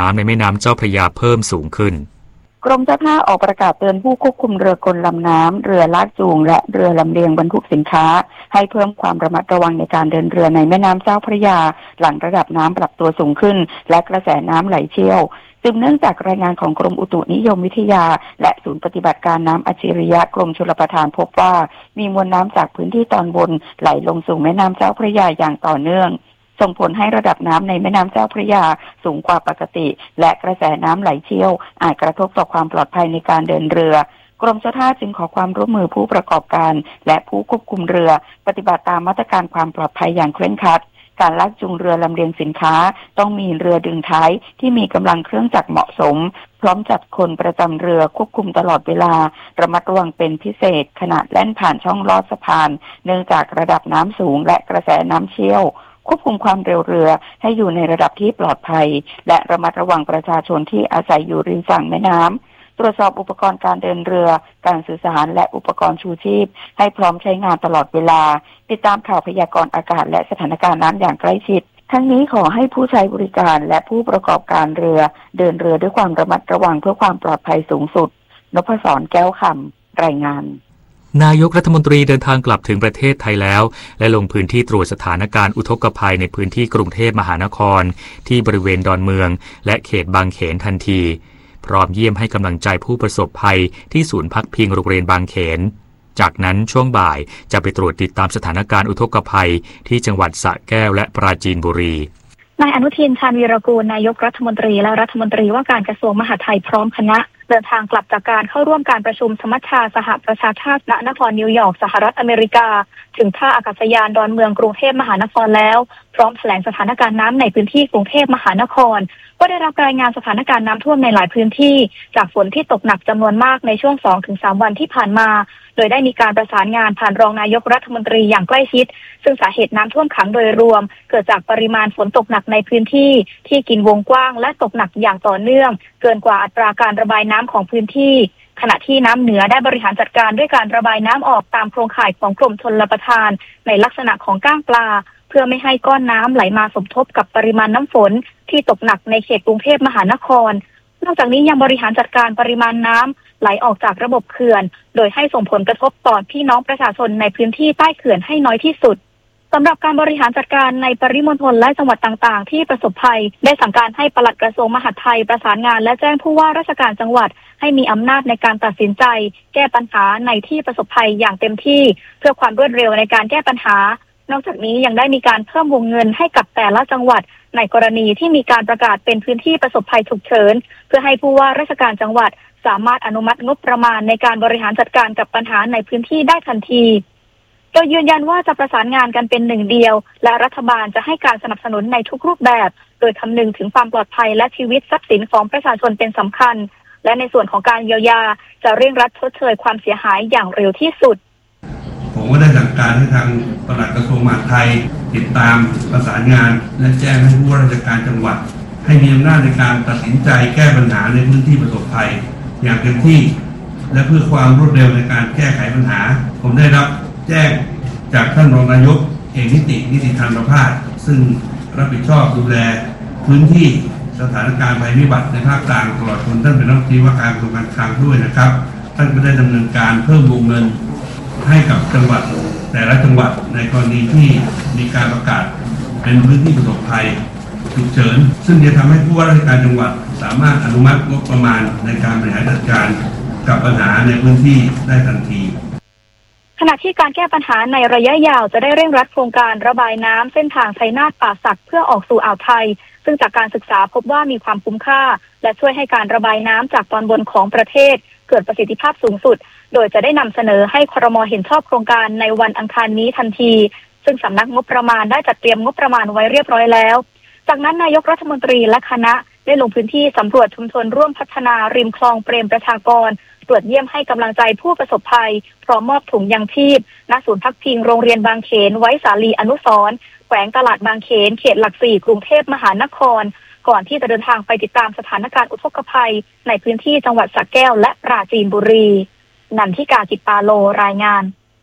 น้ำในแม่น้ำเจ้าพระยาเพิ่มสูงขึ้นกรมเจ้าท่าออกประกาศเตือนผู้ควบคุมเรือกลลำน้ำเรือลากจูงและเรือลำเลียงบรรทุกสินค้าให้เพิ่มความระมัดระวังในการเดินเรือในแม่น้ำเจ้าพระยาหลังระดับน้ำปรับตัวสูงขึ้นและกระแสน้ำไหลเชี่ยวสืบเนื่องจากรายงานของกรมอุตุนิยมวิทยาและศูนย์ปฏิบัติการน้ำอัจฉริยะกรมชลประทานพบว่ามีมวลน้ำจากพื้นที่ตอนบนไหลลงสู่แม่น้ำเจ้าพระยาอย่างต่อเนื่องส่งผลให้ระดับน้ำในแม่น้ำเจ้าพระยาสูงกว่าปกติและกระแสน้ำไหลเชี่ยวอาจกระทบต่อความปลอดภัยในการเดินเรือกรมเจ้าท่าจึงขอความร่วมมือผู้ประกอบการและผู้ควบคุมเรือปฏิบัติตามมาตรการความปลอดภัยอย่างเคร่งครัดการลากจูงเรือลำเลียงสินค้าต้องมีเรือดึงท้ายที่มีกำลังเครื่องจักรเหมาะสมพร้อมจัดคนประจำเรือควบคุมตลอดเวลาระมัดระวังเป็นพิเศษขณะแล่นผ่านช่องลอดสะพานเนื่องจากระดับน้ำสูงและกระแสน้ำเชี่ยวควบคุมความเร็วเรือให้อยู่ในระดับที่ปลอดภัยและระมัดระวังประชาชนที่อาศัยอยู่ริมฝั่งแม่น้ำตรวจสอบอุปกรณ์การเดินเรือการสื่อสารและอุปกรณ์ชูชีพให้พร้อมใช้งานตลอดเวลาติดตามข่าวพยากรณ์อากาศและสถานการณ์น้ำอย่างใกล้ชิดทั้งนี้ขอให้ผู้ใช้บริการและผู้ประกอบการเรือเดินเรือด้วยความระมัดระวังเพื่อความปลอดภัยสูงสุดนพศรแก้วคำรายงานนายกรัฐมนตรีเดินทางกลับถึงประเทศไทยแล้วและลงพื้นที่ตรวจสถานการณ์อุทกภัยในพื้นที่กรุงเทพมหานครที่บริเวณดอนเมืองและเขตบางเขนทันทีพร้อมเยี่ยมให้กำลังใจผู้ประสบภัยที่ศูนย์พักพิงโรงเรียนบางเขนจากนั้นช่วงบ่ายจะไปตรวจติดตามสถานการณ์อุทกภัยที่จังหวัดสระแก้วและปราจีนบุรีนายอนุทินชาญวีรกูลนายกรัฐมนตรีและรัฐมนตรีว่าการกระทรวงมหาดไทยพร้อมคณะเดินทางกลับจากการเข้าร่วมการประชุมสมัชชาสหประชาชาติณนครนิวยอร์กสหรัฐอเมริกาถึงท่าอากาศยานดอนเมืองกรุงเทพมหานครแล้วพร้อมแถลงสถานการณ์น้ำในพื้นที่กรุงเทพมหานครก็ได้รับรายงานสถานการณ์น้ำท่วมในหลายพื้นที่จากฝนที่ตกหนักจำนวนมากในช่วง 2-3 วันที่ผ่านมาโดยได้มีการประสานงานผ่านรองนายกรัฐมนตรีอย่างใกล้ชิดซึ่งสาเหตุน้ำท่วมขังโดยรวมเกิดจากปริมาณฝนตกหนักในพื้นที่ที่กินวงกว้างและตกหนักอย่างต่อเนื่องเกินกว่าอัตราการระบายน้ำของพื้นที่ขณะที่น้ำเหนือได้บริหารจัดการด้วยการระบายน้ำออกตามโครงข่ายของกรมชลประทานในลักษณะของก้างปลาเพื่อไม่ให้ก้อนน้ำไหลมาสมทบกับปริมาณน้ำฝนที่ตกหนักในเขตกรุงเทพมหานครนอกจากนี้ยังบริหารจัดการปริมาณน้ำไหลออกจากระบบเขื่อนโดยให้ส่งผลกระทบต่อพี่น้องประชาชนในพื้นที่ใต้เขื่อนให้น้อยที่สุดสำหรับการบริหารจัดการในปริมณฑลและจังหวัดต่างๆที่ประสบภัยได้สั่งการให้ปลัดกระทรวงมหาดไทยประสานงานและแจ้งผู้ว่าราชการจังหวัดให้มีอำนาจในการตัดสินใจแก้ปัญหาในที่ประสบภัยอย่างเต็มที่เพื่อความรวดเร็วในการแก้ปัญหานอกจากนี้ยังได้มีการเพิ่มวงเงินให้กับแต่ละจังหวัดในกรณีที่มีการประกาศเป็นพื้นที่ประสบภัยฉุกเฉินเพื่อให้ผู้ว่าราชการจังหวัดสามารถอนุมัติงบประมาณในการบริหารจัดการกับปัญหาในพื้นที่ได้ทันทีโดยยืนยันว่าจะประสานงานกันเป็นหนึ่งเดียวและรัฐบาลจะให้การสนับสนุนในทุกรูปแบบโดยคำนึงถึงความปลอดภัยและชีวิตทรัพย์สินของประชาชนเป็นสำคัญและในส่วนของการเยียวยาจะเร่งรัดชดเชยความเสียหายอย่างเร็วที่สุดผมก็ได้สั่งการให้ทางปลัดกระทรวงมหาดไทยติดตามประสานงานและแจ้งให้ผู้ว่าราชการจังหวัดให้มีอำนาจในการตัดสินใจแก้ปัญหาในพื้นที่ประสบภัยอย่างเต็มที่และเพื่อความรวดเร็วในการแก้ไขปัญหาผมได้รับแจ้งจากท่านรองนายกเอกนิติธรรมประภาสซึ่งรับผิดชอบดูแลพื้นที่สถานการณ์ภัยพิบัติในภาคกลางตลอดจนท่านเป็นรัฐมนตรีว่าการกระทรวงการคลังด้วยนะครับท่านก็ได้ดำเนินการเพิ่มวงเงินให้กับจังหวัดแต่ละจังหวัดในกรณีที่มีการประกาศเป็นพื้นที่ประสบภัยฉุกเฉินซึ่งจะทำให้ผู้ว่าราชการจังหวัดสามารถอนุมัติงบประมาณในการบริหารจัดการกับปัญหาในพื้นที่ได้ทันทีขณะที่การแก้ปัญหาในระยะยาวจะได้เร่งรัดโครงการระบายน้ำเส้นทางชัยนาทป่าสักเพื่อออกสู่อ่าวไทยซึ่งจากการศึกษาพบว่ามีความคุ้มค่าและช่วยให้การระบายน้ำจากตอนบนของประเทศเกิดประสิทธิภาพสูงสุดโดยจะได้นำเสนอให้ครม.เห็นชอบโครงการในวันอังคารนี้ทันทีซึ่งสำนักงบประมาณได้จัดเตรียมงบประมาณไว้เรียบร้อยแล้วจากนั้นนายกรัฐมนตรีและคณะได้ลงพื้นที่สำรวจชุมชนร่วมพัฒนาริมคลองเปรมประชากรตรวจเยี่ยมให้กำลังใจผู้ประสบภัยพร้อมมอบถุงยังชีพณศูนย์พักพิงโรงเรียนบางเขนไว้สาลีอนุสรณ์แขวงตลาดบางเขนเขตหลัก4กรุงเทพมหานครก่อนที่จะเดินทางไปติดตามสถานการณ์อุทกภัยในพื้นที่จังหวัดสระแก้วและปราจีนบุรีนันทิกา กิจปาโลรายงาน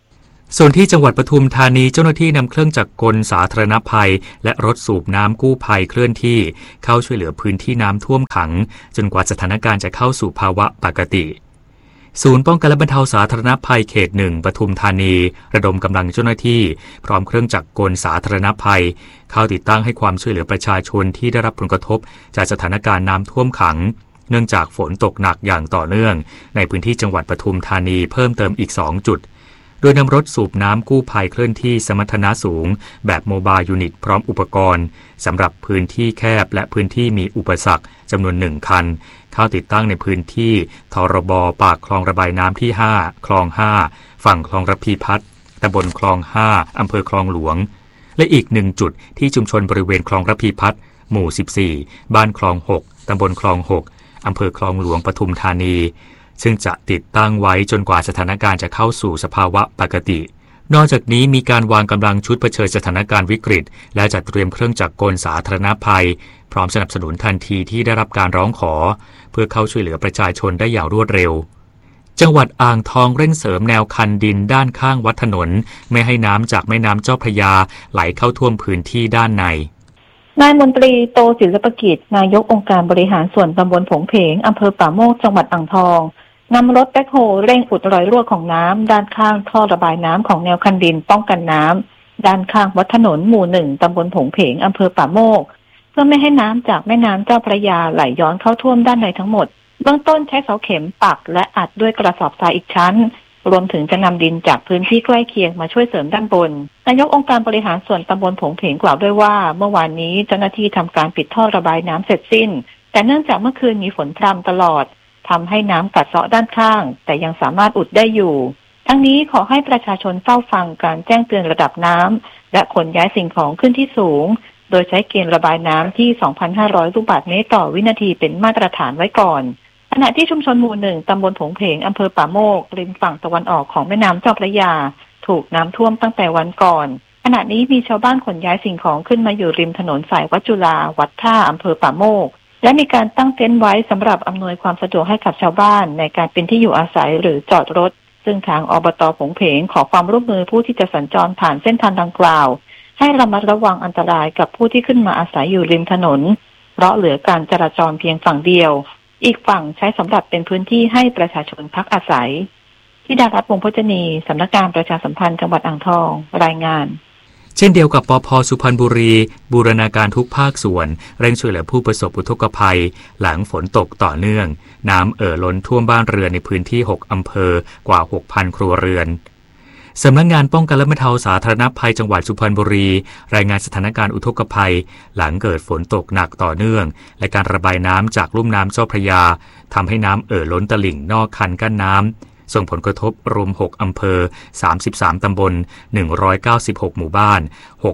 ส่วนที่จังหวัดปทุมธานีเจ้าหน้าที่นำเครื่องจักรกลสาธารณภัยและรถสูบน้ำกู้ภัยเคลื่อนที่เข้าช่วยเหลือพื้นที่น้ำท่วมขังจนกว่าสถานการณ์จะเข้าสู่ภาวะปกติศูนย์ป้องกันและบรรเทาสาธารณภัยเขต 1 ปทุมธานีระดมกำลังเจ้าหน้าที่พร้อมเครื่องจักรกลสาธารณภัยเข้าติดตั้งให้ความช่วยเหลือประชาชนที่ได้รับผลกระทบจากสถานการณ์น้ำท่วมขังเนื่องจากฝนตกหนักอย่างต่อเนื่องในพื้นที่จังหวัดปทุมธานีเพิ่มเติมอีก2จุดโดยนำรถสูบน้ำกู้ภัยเคลื่อนที่สมรรถนะสูงแบบโมบายยูนิตพร้อมอุปกรณ์สำหรับพื้นที่แคบและพื้นที่มีอุปสรรคจำนวน1คันเข้าติดตั้งในพื้นที่ทรบปากคลองระบายน้ำที่5คลอง5ฝั่งคลองระพีพัฒน์ตำบลคลอง5อำเภอคลองหลวงและอีก1จุดที่ชุมชนบริเวณคลองระพีพัฒน์หมู่14บ้านคลอง6ตำบลคลอง6อำเภอคลองหลวงปทุมธานีซึ่งจะติดตั้งไว้จนกว่าสถานการณ์จะเข้าสู่สภาวะปกตินอกจากนี้มีการวางกำลังชุดเผชิญสถานการณ์วิกฤตและจัดเตรียมเครื่องจักรกลสาธารณภัยพร้อมสนับสนุนทันทีที่ได้รับการร้องขอเพื่อเข้าช่วยเหลือประชาชนได้อย่างรวดเร็วจังหวัดอ่างทองเร่งเสริมแนวคันดินด้านข้างวัดถนนไม่ให้น้ำจากแม่น้ำเจ้าพระยาไหลเข้าท่วมพื้นที่ด้านในนายมนตรีโตศิลปกิจนายกองค์การบริหารส่วนตำบลผงเพงอำเภอป่าโมกจังหวัดอ่างทองนำรถแบ็คโฮเร่งอุดรอยรั่วของน้ำด้านข้างท่อระบายน้ำของแนวคันดินป้องกันน้ำด้านข้างวัดถนนหมู่1ตำบลผงเพงอำเภอป่าโมกเพื่อไม่ให้น้ำจากแม่น้ำเจ้าพระยาไหลย้อนเข้าท่วมด้านในทั้งหมดเบื้องต้นใช้เสาเข็มปักและอัดด้วยกระสอบทรายอีกชั้นรวมถึงจะนำดินจากพื้นที่ใกล้เคียงมาช่วยเสริมด้านบนนายกองค์การบริหารส่วนตำบลผงเพงกล่าวด้วยว่าเมื่อวานนี้เจ้าหน้าที่ทำการปิดท่อระบายน้ำเสร็จสิ้นแต่เนื่องจากเมื่อคืนมีฝนพรำตลอดทำให้น้ำกัดเซาะด้านข้างแต่ยังสามารถอุดได้อยู่ทั้งนี้ขอให้ประชาชนเฝ้าฟังการแจ้งเตือนระดับน้ำและขนย้ายสิ่งของขึ้นที่สูงโดยใช้เกณฑ์ระบายน้ำที่ 2,500 ลูกบาศก์เมตรต่อวินาทีเป็นมาตรฐานไว้ก่อนขณะที่ชุมชนหมู่1ตำบลผงเพงอำเภอป่าโมกริมฝั่งตะวันออกของแม่น้ำเจ้าพระยาถูกน้ำท่วมตั้งแต่วันก่อนขณะนี้มีชาวบ้านขนย้ายสิ่งของขึ้นมาอยู่ริมถนนสายวัดจุฬาวัดท่าอำเภอป่าโมกและมีการตั้งเต็นท์ไว้สำหรับอำนวยความสะดวกให้กับชาวบ้านในการเป็นที่อยู่อาศัยหรือจอดรถซึ่งทางอบต.ผงเพงขอความร่วมมือผู้ที่จะสัญจรผ่านเส้นทางดังกล่าวให้ระมัดระวังอันตรายกับผู้ที่ขึ้นมาอาศัยอยู่ริมถนนเพราะเหลือการจราจรเพียงฝั่งเดียวอีกฝั่งใช้สำหรับเป็นพื้นที่ให้ประชาชนพักอาศัยธิดารัตน์ วงศ์พจนีสำนักงานประชาสัมพันธ์จังหวัดอ่างทองรายงานเช่นเดียวกับปภ.สุพรรณบุรีบูรณาการทุกภาคส่วนเร่งช่วยเหลือผู้ประสบอุทกภัยหลังฝนตกต่อเนื่องน้ำล้นท่วมบ้านเรือนในพื้นที่6อำเภอกว่า 6,000 ครัวเรือนสำนักงานป้องกันและบรรเทาสาธารณภัยจังหวัดสุพรรณบุรีรายงานสถานการณ์อุทกภัยหลังเกิดฝนตกหนักต่อเนื่องและการระบายน้ำจากลุ่มน้ำเจ้าพระยาทำให้น้ำล้นตลิ่งนอกคันกั้นน้ำส่งผลกระทบรวม6อำเภอ33ตำบล196หมู่บ้าน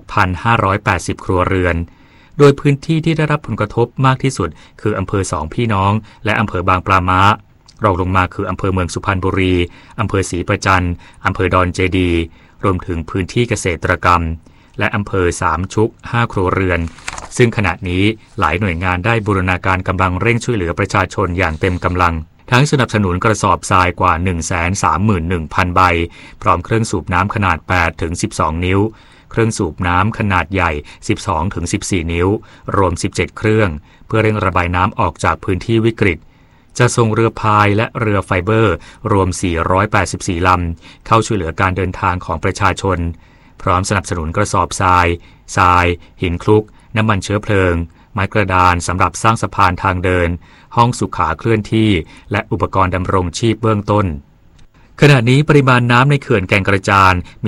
6,580 ครัวเรือนโดยพื้นที่ที่ได้รับผลกระทบมากที่สุดคืออำเภอ2พี่น้องและอำเภอบางปลาม้ารองลงมาคืออำเภอเมืองสุพรรณบุรีอำเภอศรีประจันอำเภอดอนเจดีรวมถึงพื้นที่เกษตรกรรมและอำเภอสามชุก5ครัวเรือนซึ่งขณะนี้หลายหน่วยงานได้บูรณาการกำลังเร่งช่วยเหลือประชาชนอย่างเต็มกำลังทั้งสนับสนุนกระสอบทรายกว่า 131,000 ใบพร้อมเครื่องสูบน้ำขนาด 8-12 นิ้วเครื่องสูบน้ำขนาดใหญ่ 12-14 นิ้วรวม 17 เครื่องเพื่อเร่งระบายน้ำออกจากพื้นที่วิกฤตจะส่งเรือพายและเรือไฟเบอร์รวม484ลำเข้าช่วยเหลือการเดินทางของประชาชนพร้อมสนับสนุนกระสอบทรายหินคลุกน้ำมันเชื้อเพลิงไม้กระดานสำหรับสร้างสะพานทางเดินห้องสุขาเคลื่อนที่และอุปกรณ์ดำรงชีพเบื้องต้นขณะนี้ปริมาณน้ำในเขื่อนแก่งกระจานมี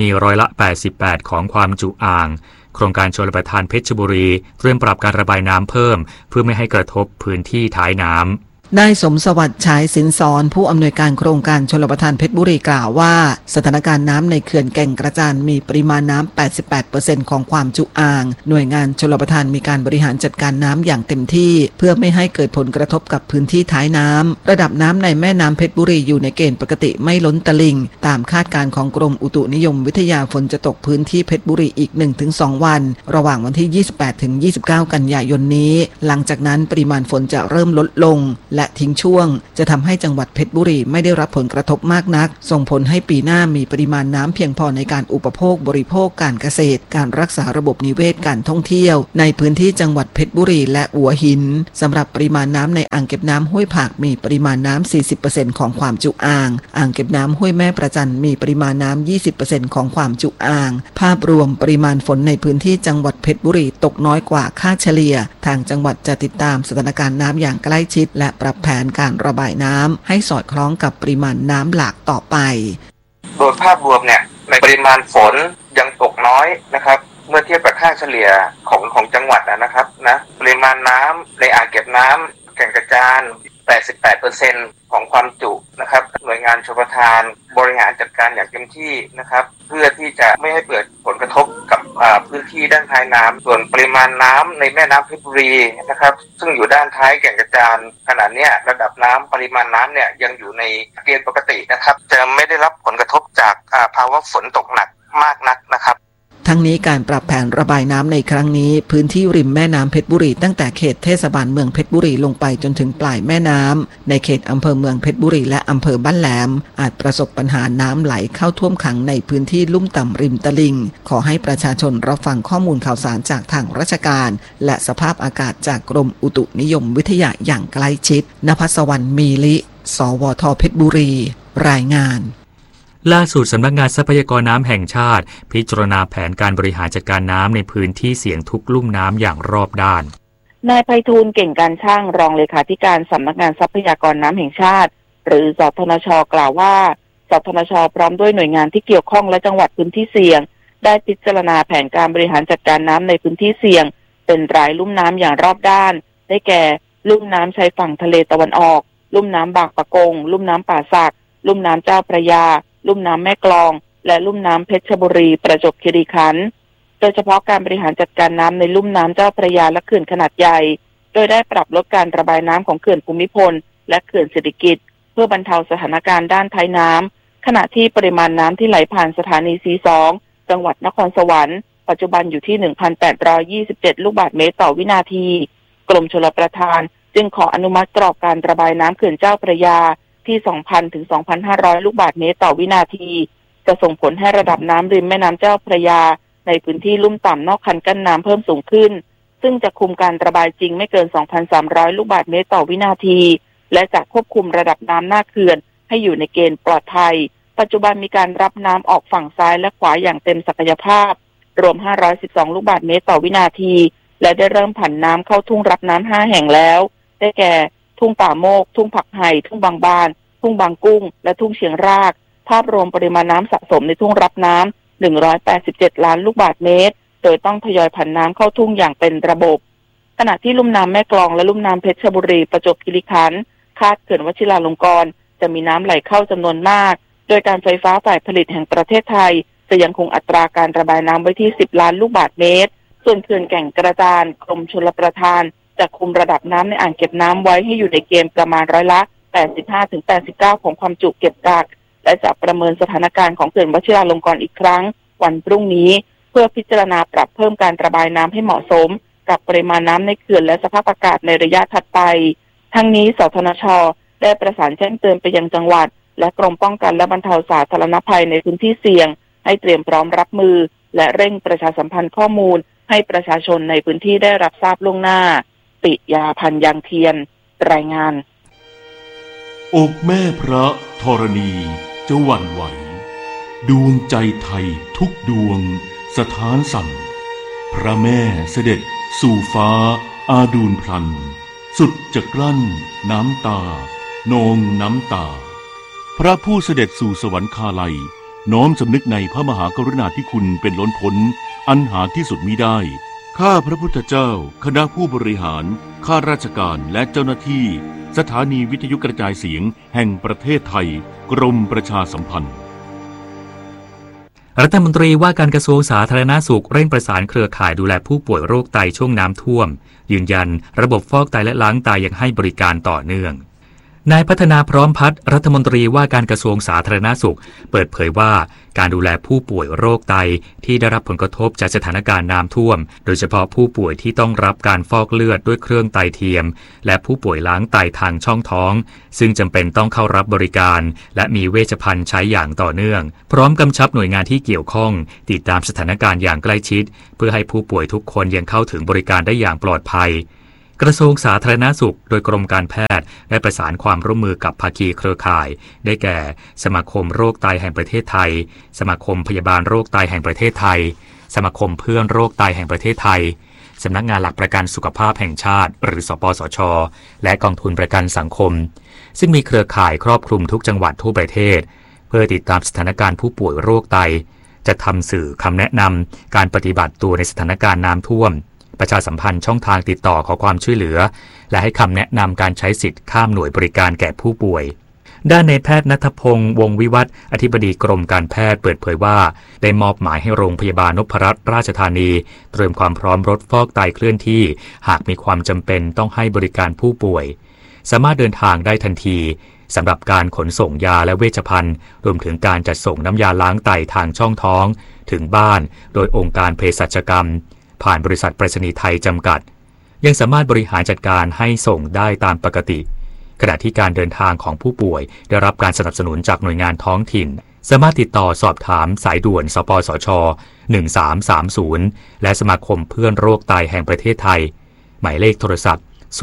88%ของความจุอ่างโครงการชลประทานเพชรบุรีเตรียมปรับการระบายน้ำเพิ่มเพื่อไม่ให้กระทบพื้นที่ท้ายน้ำนายสมสวัสดิ์ฉายสินสอนผู้อำนวยการโครงการชลประทานเพชรบุรีกล่าวว่าสถานการณ์น้ำในเขื่อนแก่งกระจานมีปริมาณน้ำ 88% ของความจุอ่างหน่วยงานชลประทานมีการบริหารจัดการน้ำอย่างเต็มที่เพื่อไม่ให้เกิดผลกระทบกับพื้นที่ท้ายน้ำระดับน้ำในแม่น้ำเพชรบุรีอยู่ในเกณฑ์ปกติไม่ล้นตลิ่งตามคาดการณ์ของกรมอุตุนิยมวิทยาฝนจะตกพื้นที่เพชรบุรีอีก 1-2 วันระหว่างวันที่ 28-29 กันยายนนี้หลังจากนั้นปริมาณฝนจะเริ่มลดลงและทิ้งช่วงจะทำให้จังหวัดเพชรบุรีไม่ได้รับผลกระทบมากนักส่งผลให้ปีหน้ามีปริมาณน้ำเพียงพอในการอุปโภคบริโภคการเกษตรการรักษาระบบนิเวศการท่องเที่ยวในพื้นที่จังหวัดเพชรบุรีและหัวหินสำหรับปริมาณน้ำในอ่างเก็บน้ำห้วยผักมีปริมาณน้ำ 40% ของความจุอ่างอ่างเก็บน้ำห้วยแม่ประจันมีปริมาณน้ำ 20% ของความจุอ่างภาพรวมปริมาณฝนในพื้นที่จังหวัดเพชรบุรีตกน้อยกว่าค่าเฉลี่ยทางจังหวัดจะติดตามสถานการณ์น้ำอย่างใกล้ชิดและปรับแผนการระบายน้ำให้สอดคล้องกับปริมาณน้ำหลากต่อไปโดยภาพรวมเนี่ยในปริมาณฝนยังตกน้อยนะครับเมื่อเทียบกับค่าเฉลี่ยของจังหวัดนะครับปริมาณน้ำในอ่างเก็บน้ำแก่งกระจาน 88% ของความจุนะครับหน่วยงานชลประทานบริหารจัดการอย่างเต็มที่นะครับเพื่อที่จะไม่ให้เกิดผลกระทบกับพื้นที่ด้านท้ายน้ำส่วนปริมาณน้ำในแม่น้ำเพชรบุรีนะครับซึ่งอยู่ด้านท้ายแก่งกระจานขณะนี้ระดับน้ำปริมาณน้ำเนี่ยยังอยู่ในเกณฑ์ปกตินะครับจะไม่ได้รับผลกระทบจากภาวะฝนตกหนักมากนักนะครับทั้งนี้การปรับแผนระบายน้ำในครั้งนี้พื้นที่ริมแม่น้ำเพชรบุรีตั้งแต่เขตเทศบาลเมืองเพชรบุรีลงไปจนถึงปลายแม่น้ำในเขตอำเภอเมืองเพชรบุรีและอำเภอบ้านแหลมอาจประสบปัญหาน้ำไหลเข้าท่วมขังในพื้นที่ลุ่มต่ำริมตลิ่งขอให้ประชาชนรับฟังข้อมูลข่าวสารจากทางราชการและสภาพอากาศจากกรมอุตุนิยมวิทยาอย่างใกล้ชิดณภัสวรรณมีลิสวท.เพชรบุรีรายงานล่าสุดสำนักงานทรัพยากรน้ำแห่งชาติพิจารณาแผนการบริหารจัดการน้ำในพื้นที่เสี่ยงทุกลุ่มน้ำอย่างรอบด้านนายไพฑูรย์เก่งการช่างรองเลขาธิการสำนักงานทรัพยากรน้ำแห่งชาติหรือสทนช.กล่าวว่าสทนช.พร้อมด้วยหน่วยงานที่เกี่ยวข้องและจังหวัดพื้นที่เสี่ยงได้พิจารณาแผนการบริหารจัดการน้ำในพื้นที่เสี่ยงเป็นรายลุ่มน้ำอย่างรอบด้านได้แก่ลุ่มน้ำชายฝั่งทะเลตะวันออกลุ่มน้ำบางปะกงลุ่มน้ำป่าสักลุ่มน้ำเจ้าพระยาลุ่มน้ำแม่กลองและลุ่มน้ำเพชรบุรีประจวบคีรีขันธ์โดยเฉพาะการบริหารจัดการน้ำในลุ่มน้ำเจ้าพระยาและเขื่อนขนาดใหญ่โดยได้ปรับลดการระบายน้ำของเขื่อนภูมิพลและเขื่อนเศรษฐกิจเพื่อบรรเทาสถานการณ์ด้านท้ายน้ำขณะที่ปริมาณน้ำที่ไหลผ่านสถานีC2จังหวัดนครสวรรค์ปัจจุบันอยู่ที่ 1,827 ลูกบาศก์เมตรต่อวินาทีกรมชลประทานจึงขออนุมัติกรอบการระบายน้ำเขื่อนเจ้าพระยาที่ 2,000 ถึง 2,500 ลูกบาศก์เมตรต่อวินาทีจะส่งผลให้ระดับน้ำริมแม่น้ำเจ้าพระยาในพื้นที่ลุ่มต่ำนอกคันกั้นน้ำเพิ่มสูงขึ้นซึ่งจะคุมการระบายจริงไม่เกิน 2,300 ลูกบาศก์เมตรต่อวินาทีและจะควบคุมระดับน้ำหน้าเขื่อนให้อยู่ในเกณฑ์ปลอดภัยปัจจุบันมีการรับน้ำออกฝั่งซ้ายและขวาอย่างเต็มศักยภาพรวม 512 ลูกบาศก์เมตรต่อวินาทีและได้เริ่มผันน้ำเข้าทุ่งรับน้ำ5 แห่งแล้วได้แก่ทุ่งป่าโมกทุ่งผักไห่ทุ่งบางบานทุ่งบางกุ้งและทุ่งเชียงรากภาพรวมปริมาณน้ำสะสมในทุ่งรับน้ำ187 ล้านลูกบาศก์เมตรโดยต้องทยอยผันน้ำเข้าทุ่งอย่างเป็นระบบขณะที่ลุ่มน้ำแม่กลองและลุ่มน้ำเพชรบุรีประจวบคีรีขันธ์คาดเขื่อนวชิราลงกรณ์จะมีน้ำไหลเข้าจำนวนมากโดยการไฟฟ้าฝ่ายผลิตแห่งประเทศไทยจะยังคงอัตราการระบายน้ำไว้ที่10 ล้านลูกบาศก์เมตรส่วนเขื่อนแก่งกระจานกรมชลประทานจะคุมระดับน้ำในอ่างเก็บน้ำไว้ให้อยู่ในเกณฑ์ประมาณ85-89% ของความจุเก็บกักและจะประเมินสถานการณ์ของเขื่อนวชิราลงกรณ์อีกครั้งวันพรุ่งนี้เพื่อพิจารณาปรับเพิ่มการระบายน้ำให้เหมาะสมกับปริมาณน้ำในเขื่อนและสภาพอากาศในระยะถัดไปทั้งนี้สทนช.ได้ประสานแจ้งเตือนไปยังจังหวัดและกรมป้องกันและบรรเทาสาธารณภัยในพื้นที่เสี่ยงให้เตรียมพร้อมรับมือและเร่งประชาสัมพันธ์ข้อมูลให้ประชาชนในพื้นที่ได้รับทราบล่วงหน้าปิยาพันธ์ยังเทียนรายงานอกแม่พระธรณีจะหวั่นไหวดวงใจไทยทุกดวงสถานสั่นพระแม่เสด็จสู่ฟ้าอาดูลพลันสุดจะกลั้นน้ำตานองน้ำตาพระผู้เสด็จสู่สวรรคาลัยน้อมสำนึกในพระมหากรุณาธิคุณเป็นล้นพ้นอันหาที่สุดมิได้ข้าพระพุทธเจ้าคณะผู้บริหารข้าราชการและเจ้าหน้าที่สถานีวิทยุกระจายเสียงแห่งประเทศไทยกรมประชาสัมพันธ์รัฐมนตรีว่าการกระทรวงสาธารณสุขเร่งประสานเครือข่ายดูแลผู้ป่วยโรคไตช่วงน้ำท่วมยืนยันระบบฟอกไตและล้างไตยังให้บริการต่อเนื่องนายพัฒนาพร้อมพัฒน์รัฐมนตรีว่าการกระทรวงสาธารณสุขเปิดเผยว่าการดูแลผู้ป่วยโรคไตที่ได้รับผลกระทบจากสถานการณ์น้ำท่วมโดยเฉพาะผู้ป่วยที่ต้องรับการฟอกเลือดด้วยเครื่องไตเทียมและผู้ป่วยล้างไตทางช่องท้องซึ่งจำเป็นต้องเข้ารับบริการและมีเวชภัณฑ์ใช้อย่างต่อเนื่องพร้อมกำชับหน่วยงานที่เกี่ยวข้องติดตามสถานการณ์อย่างใกล้ชิดเพื่อให้ผู้ป่วยทุกคนยังเข้าถึงบริการได้อย่างปลอดภัยกระทรวงสาธารณสุขโดยกรมการแพทย์ได้ประสานความร่วมมือกับภาคีเครือข่ายได้แก่สมาคมโรคไตแห่งประเทศไทยสมาคมพยาบาลโรคไตแห่งประเทศไทยสมาคมเพื่อนโรคไตแห่งประเทศไทยสำนักงานหลักประกันสุขภาพแห่งชาติหรือสปสช.และกองทุนประกันสังคมซึ่งมีเครือข่ายครอบคลุมทุกจังหวัดทั่วประเทศเพื่อติดตามสถานการณ์ผู้ป่วยโรคไตจะทำสื่อคำแนะนำการปฏิบัติตัวในสถานการณ์น้ำท่วมประชาสัมพันธ์ช่องทางติดต่อขอความช่วยเหลือและให้คำแนะนำการใช้สิทธิ์ข้ามหน่วยบริการแก่ผู้ป่วยด้านนายแพทย์ณัฐพงษ์วงศ์วิวัฒน์อธิบดีกรมการแพทย์เปิดเผยว่าได้มอบหมายให้โรงพยาบาลนพรัตน์ราชธานีเตรียมความพร้อมรถฟอกไตเคลื่อนที่หากมีความจำเป็นต้องให้บริการผู้ป่วยสามารถเดินทางได้ทันทีสำหรับการขนส่งยาและเวชภัณฑ์รวมถึงการจัดส่งน้ำยาล้างไตทางช่องท้องถึงบ้านโดยองค์การเภสัชกรรมผ่านบริษัทไปรษณีย์ไทยจำกัดยังสามารถบริหารจัดการให้ส่งได้ตามปกติขณะที่การเดินทางของผู้ป่วยได้รับการสนับสนุนจากหน่วยงานท้องถิ่นสามารถติดต่อสอบถามสายด่วนสปสช1330และสมาคมเพื่อนโรคไตแห่งประเทศไทยหมายเลขโทรศัพท์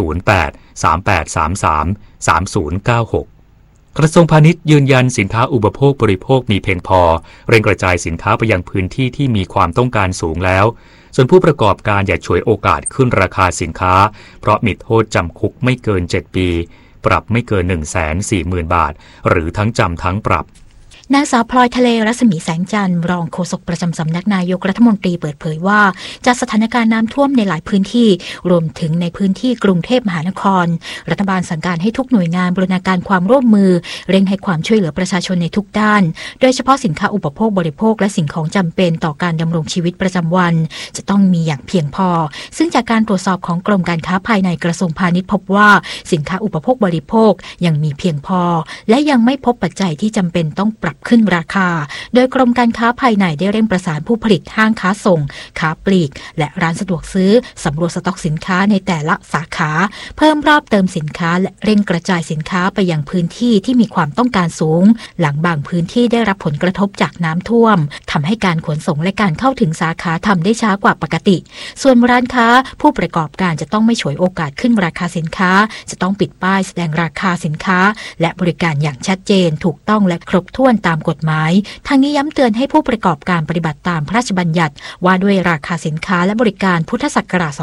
0838333096กระทรวงพาณิชย์ยืนยันสินค้าอุปโภคบริโภคมีเพียงพอเร่งกระจายสินค้าไปยังพื้นที่ที่มีความต้องการสูงแล้วส่วนผู้ประกอบการอย่าฉวยโอกาสขึ้นราคาสินค้าเพราะมีโทษจำคุกไม่เกิน7ปีปรับไม่เกิน 140,000 บาทหรือทั้งจำทั้งปรับนางสาวพลอยทะเลรัศมีแสงจันทร์รองโฆษกประจำสำนักนายกรัฐมนตรีเปิดเผยว่าจากสถานการณ์น้ำท่วมในหลายพื้นที่รวมถึงในพื้นที่กรุงเทพมหานครรัฐบาลสั่งการให้ทุกหน่วยงานบูรณาการความร่วมมือเร่งให้ความช่วยเหลือประชาชนในทุกด้านโดยเฉพาะสินค้าอุปโภคบริโภคและสิ่งของจำเป็นต่อการดำรงชีวิตประจำวันจะต้องมีอย่างเพียงพอซึ่งจากการตรวจสอบของกรมการค้าภายในกระทรวงพาณิชย์พบว่าสินค้าอุปโภคบริโภคยังมีเพียงพอและยังไม่พบปัจจัยที่จำเป็นต้องปรับขึ้นราคาโดยกรมการค้าภายในได้เร่งประสานผู้ผลิตห้างค้าส่งค้าปลีกและร้านสะดวกซื้อสำรวจสต็อกสินค้าในแต่ละสาขาเพิ่มรอบเติมสินค้าและเร่งกระจายสินค้าไปยังพื้นที่ที่มีความต้องการสูงหลังบางพื้นที่ได้รับผลกระทบจากน้ำท่วมทำให้การขนส่งและการเข้าถึงสาขาทำได้ช้ากว่าปกติส่วนร้านค้าผู้ประกอบการจะต้องไม่ฉวยโอกาสขึ้นราคาสินค้าจะต้องปิดป้ายแสดงราคาสินค้าและบริการอย่างชัดเจนถูกต้องและครบถ้วนตามกฎหมายทางนี้ย้ำเตือนให้ผู้ประกอบการปฏิบัติตามพระราชบัญญัติว่าด้วยราคาสินค้าและบริการพุทธศักราช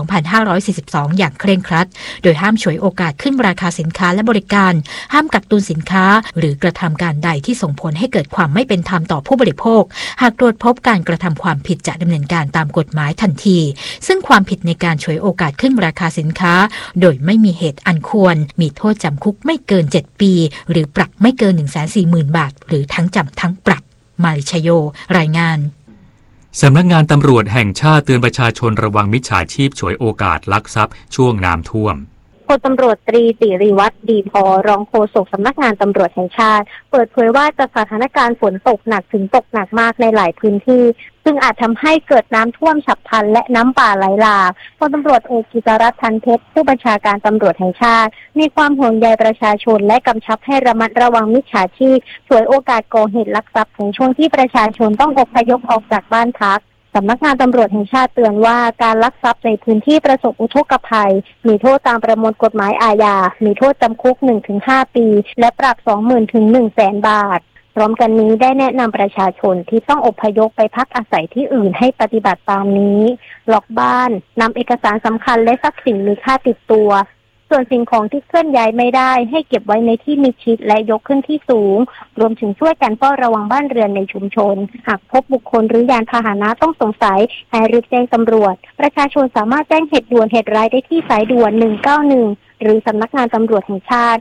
2542 อย่างเคร่งครัดโดยห้ามฉวยโอกาสขึ้นราคาสินค้าและบริการห้ามกักตุนสินค้าหรือกระทำการใดที่ส่งผลให้เกิดความไม่เป็นธรรมต่อผู้บริโภคหากตรวจพบการกระทำความผิดจะดำเนินการตามกฎหมายทันทีซึ่งความผิดในการฉวยโอกาสขึ้นราคาสินค้าโดยไม่มีเหตุอันควรมีโทษจำคุกไม่เกิน7ปีหรือปรับไม่เกิน 140,000 บาทหรือทั้งจำทั้งปรับมาริชโยรายงานสำนักงานตำรวจแห่งชาติเตือนประชาชนระวังมิจฉาชีพฉวยโอกาสลักทรัพย์ช่วงน้ำท่วมพลตำรวจตรีสิริวัฒน์ดีพอรองโฆษกสำนักงานตำรวจแห่งชาติเปิดเผยว่าจากสถานการณ์ฝนตกหนักถึงตกหนักมากในหลายพื้นที่ซึ่งอาจทำให้เกิดน้ำท่วมฉับพลันและน้ำป่าไหลหลากพลตำรวจเอกกิตรัตน์ ทันเพชรผู้บัญชาการตำรวจแห่งชาติมีความห่วงใยประชาชนและกำชับให้ระมัดระวังมิจฉาชีพฉวยโอกาสก่อเหตุลักทรัพย์ในช่วงที่ประชาชนต้องอพยพออกจากบ้านพักสำนักงานตำรวจแห่งชาติเตือนว่าการลักทรัพย์ในพื้นที่ประสบอุทกภัยมีโทษตามประมวลกฎหมายอาญามีโทษจำคุก 1-5 ปีและปรับ 20,000 ถึง 100,000 บาทพร้อมกันนี้ได้แนะนำประชาชนที่ต้องอพยพไปพักอาศัยที่อื่นให้ปฏิบัติตามนี้ล็อกบ้านนำเอกสารสำคัญและทรัพย์สินมีค่าติดตัวส่วนสิ่งของที่เคลื่อนย้ายไม่ได้ให้เก็บไว้ในที่มิดชิดและยกขึ้นที่สูงรวมถึงช่วยกันเฝ้าระวังบ้านเรือนในชุมชนหากพบบุคคลหรือยานพาหนะต้องสงสัยให้รีบแจ้งตำรวจประชาชนสามารถแจ้งเหตุด่วนเหตุร้ายได้ที่สายด่วน191หรือสำนักงานตำรวจแห่งชาติ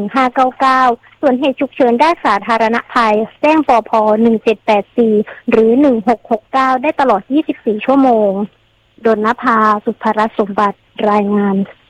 1599ส่วนเหตุฉุกเฉินด้านสาธารณภัยแจ้งปภ1784หรือ1669ได้ตลอด24ชั่วโมงดลนภาสุภรัตน์สมบัติรายงาน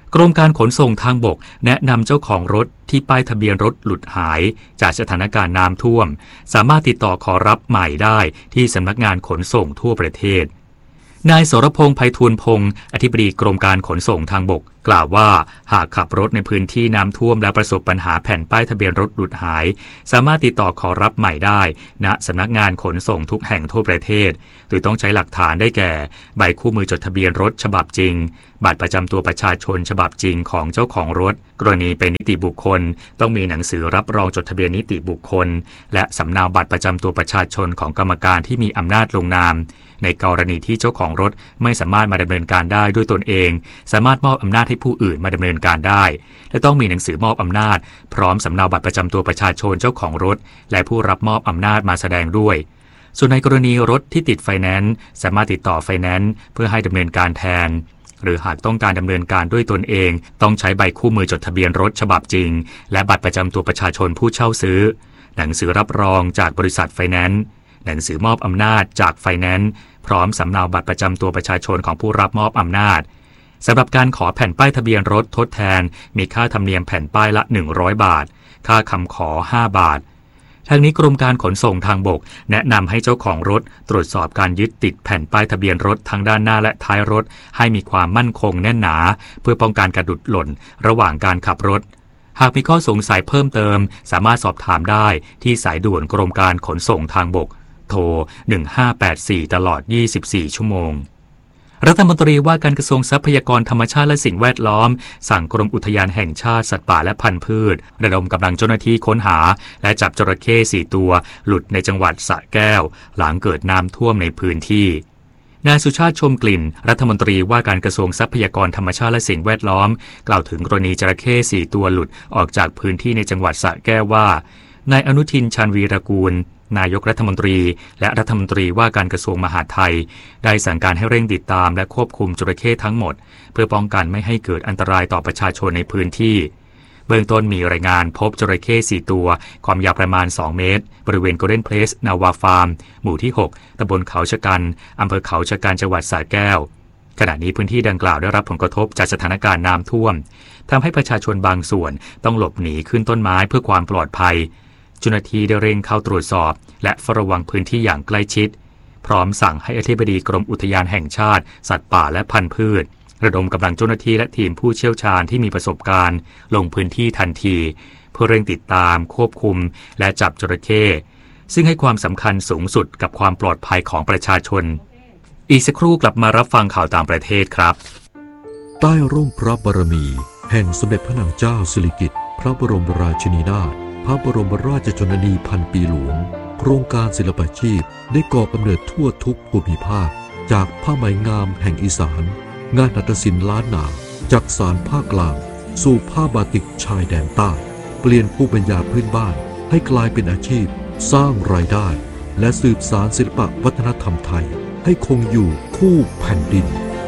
กรมการขนส่งทางบกแนะนำเจ้าของรถที่ป้ายทะเบียนรถหลุดหายจากสถานการณ์น้ำท่วมสามารถติดต่อขอรับใหม่ได้ที่สำนักงานขนส่งทั่วประเทศนายสรพงษ์ไพฑูรย์พงศ์อธิบดีกรมการขนส่งทางบกกล่าวว่าหากขับรถในพื้นที่น้ำท่วมและประสบปัญหาแผ่นป้ายทะเบียนรถหลุดหายสามารถติดต่อขอรับใหม่ได้ณสำนักงานขนส่งทุกแห่งทั่วประเทศโดยต้องใช้หลักฐานได้แก่ใบคู่มือจดทะเบียนรถฉบับจริงบัตรประจำตัวประชาชนฉบับจริงของเจ้าของรถกรณีเป็นนิติบุคคลต้องมีหนังสือรับรองจดทะเบียนนิติบุคคลและสำเนาบัตรประจำตัวประชาชนของกรรมการที่มีอำนาจลงนามในกรณีที่เจ้าของรถไม่สามารถมาดำเนินการได้ด้วยตนเองสามารถมอบอำนาจให้ผู้อื่นมาดำเนินการได้และต้องมีหนังสือมอบอำนาจพร้อมสำเนาบัตรประจำตัวประชาชนเจ้าของรถและผู้รับมอบอำนาจมาแสดงด้วยส่วนในกรณีรถที่ติดไฟแนนซ์สามารถติดต่อไฟแนนซ์เพื่อให้ดำเนินการแทนหรือหากต้องการดำเนินการด้วยตนเองต้องใช้ใบคู่มือจดทะเบียนรถฉบับจริงและบัตรประจำตัวประชาชนผู้เช่าซื้อหนังสือรับรองจากบริษัทไฟแนนซ์หนังสือมอบอำนาจจากไฟแนนซ์พร้อมสำเนาบัตรประจำตัวประชาชนของผู้รับมอบอำนาจสำหรับการขอแผ่นป้ายทะเบียนรถทดแทนมีค่าธรรมเนียมแผ่นป้ายละ100 บาทค่าคำขอ5 บาททางนี้กรมการขนส่งทางบกแนะนำให้เจ้าของรถตรวจสอบการยึดติดแผ่นป้ายทะเบียนรถทั้งด้านหน้าและท้ายรถให้มีความมั่นคงแน่นหนาเพื่อป้องกันการหลุดหล่นระหว่างการขับรถหากมีข้อสงสัยเพิ่มเติมสามารถสอบถามได้ที่สายด่วนกรมการขนส่งทางบกโทร1584ตลอด24ชั่วโมงรัฐมนตรีว่าการกระทรวงทรัพยากรธรรมชาติและสิ่งแวดล้อมสั่งกรมอุทยานแห่งชาติสัตว์ป่าและพันธุ์พืชระดมกำลังเจ้าหน้าที่ค้นหาและจับจระเข้4ตัวหลุดในจังหวัดสระแก้วหลังเกิดน้ำท่วมในพื้นที่นายสุชาติชมกลิ่นรัฐมนตรีว่าการกระทรวงทรัพยากรธรรมชาติและสิ่งแวดล้อมกล่าวถึงกรณีจระเข้4ตัวหลุดออกจากพื้นที่ในจังหวัดสระแก้วว่านายอนุทินชาญวีรกูลนายกรัฐมนตรีและรัฐมนตรีว่าการกระทรวงมหาดไทยได้สั่งการให้เร่งติดตามและควบคุมจระเข้ทั้งหมดเพื่อป้องกันไม่ให้เกิดอันตรายต่อประชาชนในพื้นที่เบื้องต้นมีรายงานพบจระเข้4ตัวความยาวประมาณ2 เมตรบริเวณโกลเด้นเพลสนาวาฟาร์มหมู่ที่6ตำบลเขาชะกันอำเภอเขาชะกันจังหวัดสระแก้วขณะนี้พื้นที่ดังกล่าวได้รับผลกระทบจากสถานการณ์น้ำท่วมทำให้ประชาชนบางส่วนต้องหลบหนีขึ้นต้นไม้เพื่อความปลอดภัยเจ้าหน้าที่ได้เร่งเข้าตรวจสอบและเฝ้าระวังพื้นที่อย่างใกล้ชิดพร้อมสั่งให้อธิบดีกรมอุทยานแห่งชาติสัตว์ป่าและพันธุ์พืชระดมกำลังเจ้าหน้าที่และทีมผู้เชี่ยวชาญที่มีประสบการณ์ลงพื้นที่ทันทีเพื่อเร่งติดตามควบคุมและจับจระเข้ซึ่งให้ความสำคัญสูงสุดกับความปลอดภัยของประชาชนอีกสักครู่กลับมารับฟังข่าวต่างประเทศครับใต้ร่มพระบารมีแห่งสมเด็จพระนางเจ้าสิริกิติ์พระบรมราชินีนาถพระบรมราชชนนีพันปีหลวงโครงการศิลปาชีพได้ก่อกำเนิดทั่วทุกภูมิภาคจากผ้าไหมงามแห่งอีสานงานหัตถศิลป์ล้านนาจากสารภาคกลางสู่ผ้าบาติกชายแดนใต้เปลี่ยนภูมิปัญญาพื้นบ้านให้กลายเป็นอาชีพสร้างรายได้และสืบสานศิลปวัฒนธรรมไทยให้คงอยู่คู่แผ่นดิน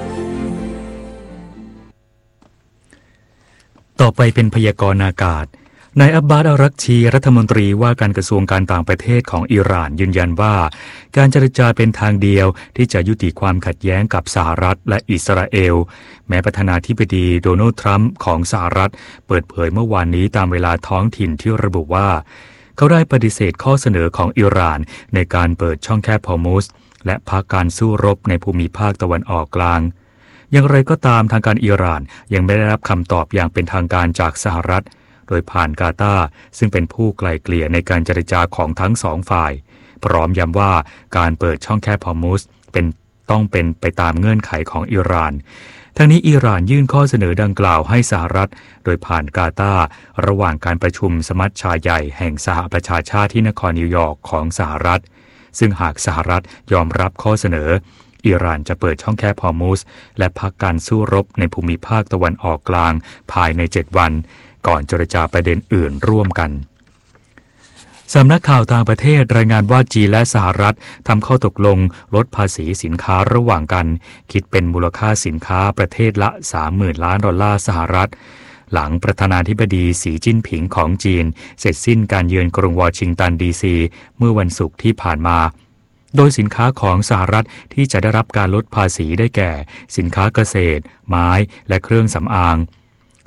ต่อไปเป็นพยากรณ์อากาศนายอับบาส อารักชีรัฐมนตรีว่าการกระทรวงการต่างประเทศของอิหร่านยืนยันว่าการเจรจาเป็นทางเดียวที่จะยุติความขัดแย้งกับสหรัฐและอิสราเอลแม้ประธานาธิบดีโดนัลด์ทรัมป์ของสหรัฐเปิดเผยเมื่อวานนี้ตามเวลาท้องถิ่นที่ระบุว่าเขาได้ปฏิเสธข้อเสนอของอิหร่านในการเปิดช่องแคบฮอร์มุซและพักการสู้รบในภูมิภาคตะวันออกกลางอย่างไรก็ตามทางการอิหร่านยังไม่ได้รับคำตอบอย่างเป็นทางการจากสหรัฐโดยผ่านกาตาร์ซึ่งเป็นผู้ไกล่เกลี่ยในการเจรจาของทั้งสองฝ่ายพร้อมย้ำว่าการเปิดช่องแคบฮอร์มุซต้องเป็นไปตามเงื่อนไขของอิหร่านทั้งนี้อิหร่านยื่นข้อเสนอดังกล่าวให้สหรัฐโดยผ่านกาตาร์ระหว่างการประชุมสมัชชาใหญ่แห่งสหประชาชาติที่นครนิวยอร์กของสหรัฐซึ่งหากสหรัฐยอมรับข้อเสนออิหร่านจะเปิดช่องแคบฮอร์มุซและพักการสู้รบในภูมิภาคตะวันออกกลางภายใน7 วันก่อนเจรจาประเด็นอื่นร่วมกันสำนักข่าวต่างประเทศรายงานว่าจีนและสหรัฐทำข้อตกลงลดภาษีสินค้าระหว่างกันคิดเป็นมูลค่าสินค้าประเทศละ 30,000 ล้านดอลลาร์สหรัฐหลังประธานาธิบดีสีจิ้นผิงของจีนเสร็จสิ้นการเยือนกรุงวอชิงตันดีซีเมื่อวันศุกร์ที่ผ่านมาโดยสินค้าของสหรัฐที่จะได้รับการลดภาษีได้แก่สินค้าเกษตรไม้และเครื่องสำอาง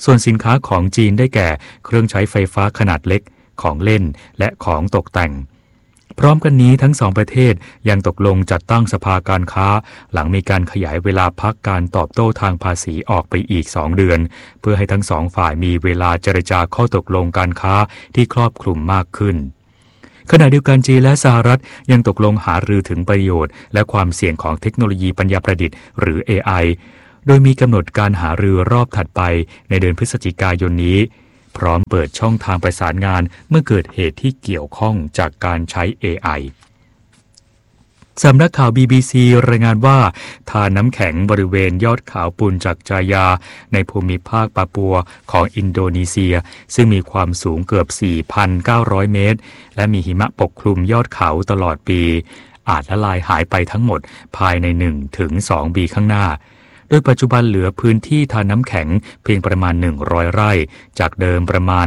ส่วนสินค้าของจีนได้แก่เครื่องใช้ไฟฟ้าขนาดเล็กของเล่นและของตกแต่งพร้อมกันนี้ทั้งสองประเทศยังตกลงจัดตั้งสภาการค้าหลังมีการขยายเวลาพักการตอบโต้ทางภาษีออกไปอีก2 เดือนเพื่อให้ทั้งสองฝ่ายมีเวลาเจรจาข้อตกลงการค้าที่ครอบคลุมมากขึ้นขณะเดียวกันจีนและสหรัฐยังตกลงหารือถึงประโยชน์และความเสี่ยงของเทคโนโลยีปัญญาประดิษฐ์หรือ AI โดยมีกำหนดการหารือรอบถัดไปในเดือนพฤศจิกายนนี้พร้อมเปิดช่องทางประสานงานเมื่อเกิดเหตุที่เกี่ยวข้องจากการใช้ AI สำนักข่าว BBC รายงานว่าทานน้ำแข็งบริเวณยอดเขาปุนจากจายาในภูมิภาคปาปัวของอินโดนีเซียซึ่งมีความสูงเกือบ 4,900 เมตรและมีหิมะปกคลุมยอดเขาตลอดปีอาจละลายหายไปทั้งหมดภายใน 1-2 ปีข้างหน้าโดยปัจจุบันเหลือพื้นที่ทานน้ำแข็งเพียงประมาณ100 ไร่จากเดิมประมาณ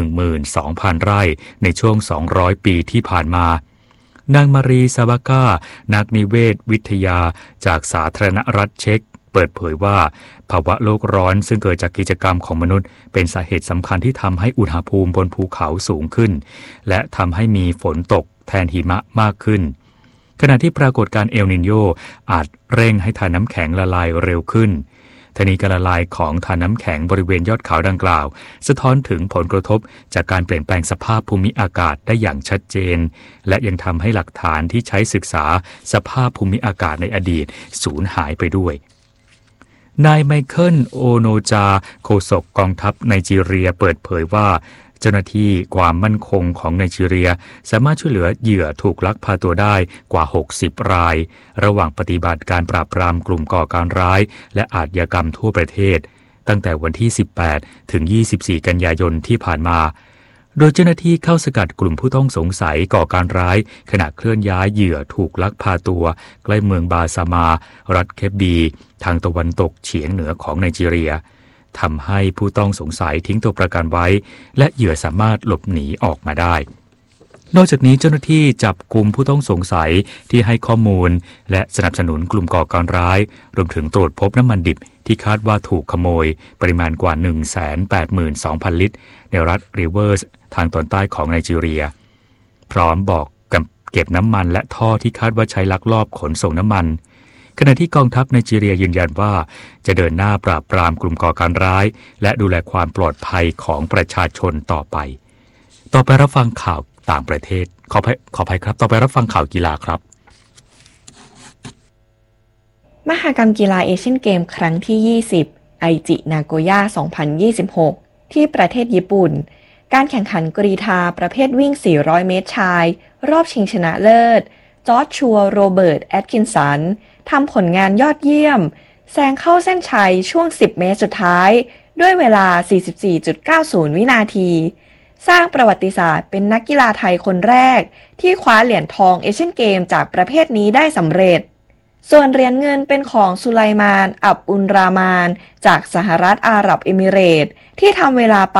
12,000 ไร่ในช่วง200 ปีที่ผ่านมานางมารีซาบาก้านักนิเวศวิทยาจากสาธารณรัฐเช็กเปิดเผยว่าภาวะโลกร้อนซึ่งเกิดจากกิจกรรมของมนุษย์เป็นสาเหตุสำคัญที่ทำให้อุณหภูมิบนภูเขาสูงขึ้นและทำให้มีฝนตกแทนหิมะมากขึ้นขณะที่ปรากฏการณ์เอลนิโญอาจเร่งให้ทานน้ำแข็งละลายเร็วขึ้นทั้งนี้การละลายของทานน้ำแข็งบริเวณยอดเขาดังกล่าวสะท้อนถึงผลกระทบจากการเปลี่ยนแปลงสภาพภูมิอากาศได้อย่างชัดเจนและยังทำให้หลักฐานที่ใช้ศึกษาสภาพภูมิอากาศในอดีตสูญหายไปด้วยนายไมเคิลโอโนจาโฆษกกองทัพไนจีเรียเปิดเผยว่าเจ้าหน้าที่ความมั่นคงของไนจีเรียสามารถช่วยเหลือเหยื่อถูกลักพาตัวได้กว่า60 รายระหว่างปฏิบัติการปราบปรามกลุ่มก่อการร้ายและอาชญากรรมทั่วประเทศตั้งแต่วันที่18 ถึง 24 กันยายนที่ผ่านมาโดยเจ้าหน้าที่เข้าสกัดกลุ่มผู้ต้องสงสัยก่อการร้ายขณะเคลื่อนย้ายเหยื่อถูกลักพาตัวใกล้เมืองบาซามารัฐเคปบีทางตะวันตกเฉียงเหนือของไนจีเรียทำให้ผู้ต้องสงสัยทิ้งตัวประกันไว้และเหยื่อสามารถหลบหนีออกมาได้นอกจากนี้เจ้าหน้าที่จับกุมผู้ต้องสงสัยที่ให้ข้อมูลและสนับสนุนกลุ่มก่อการร้ายรวมถึงตรวจพบน้ำมันดิบที่คาดว่าถูกขโมยปริมาณกว่า 182,000 ลิตรในรัฐริเวอร์สทางตอนใต้ของไนจีเรียพร้อมบอกเก็บน้ำมันและท่อที่คาดว่าใช้ลักลอบขนส่งน้ำมันขณะที่กองทัพไนจีเรียยืนยันว่าจะเดินหน้าปราบปรามกลุ่มก่อการร้ายและดูแลความปลอดภัยของประชาชนต่อไปรับฟังข่าวต่างประเทศขออภัยครับต่อไปรับฟังข่าวกีฬาครับมหกรรมกีฬาเอเชียนเกมครั้งที่20ไอจินาโกย่า2026ที่ประเทศญี่ปุ่นการแข่งขันกรีฑาประเภทวิ่ง400เมตรชายรอบชิงชนะเลิศจอร์จชัวโรเบิร์ตแอตกินสันทำผลงานยอดเยี่ยมแซงเข้าเส้นชัยช่วง10เมตรสุดท้ายด้วยเวลา 44.90 วินาทีสร้างประวัติศาสตร์เป็นนักกีฬาไทยคนแรกที่คว้าเหรียญทองเอเชียนเกมจากประเภทนี้ได้สำเร็จส่วนเหรียญเงินเป็นของสุไลมานอับอุลรามานจากสหรัฐอาหรับเอมิเรตส์ที่ทำเวลาไป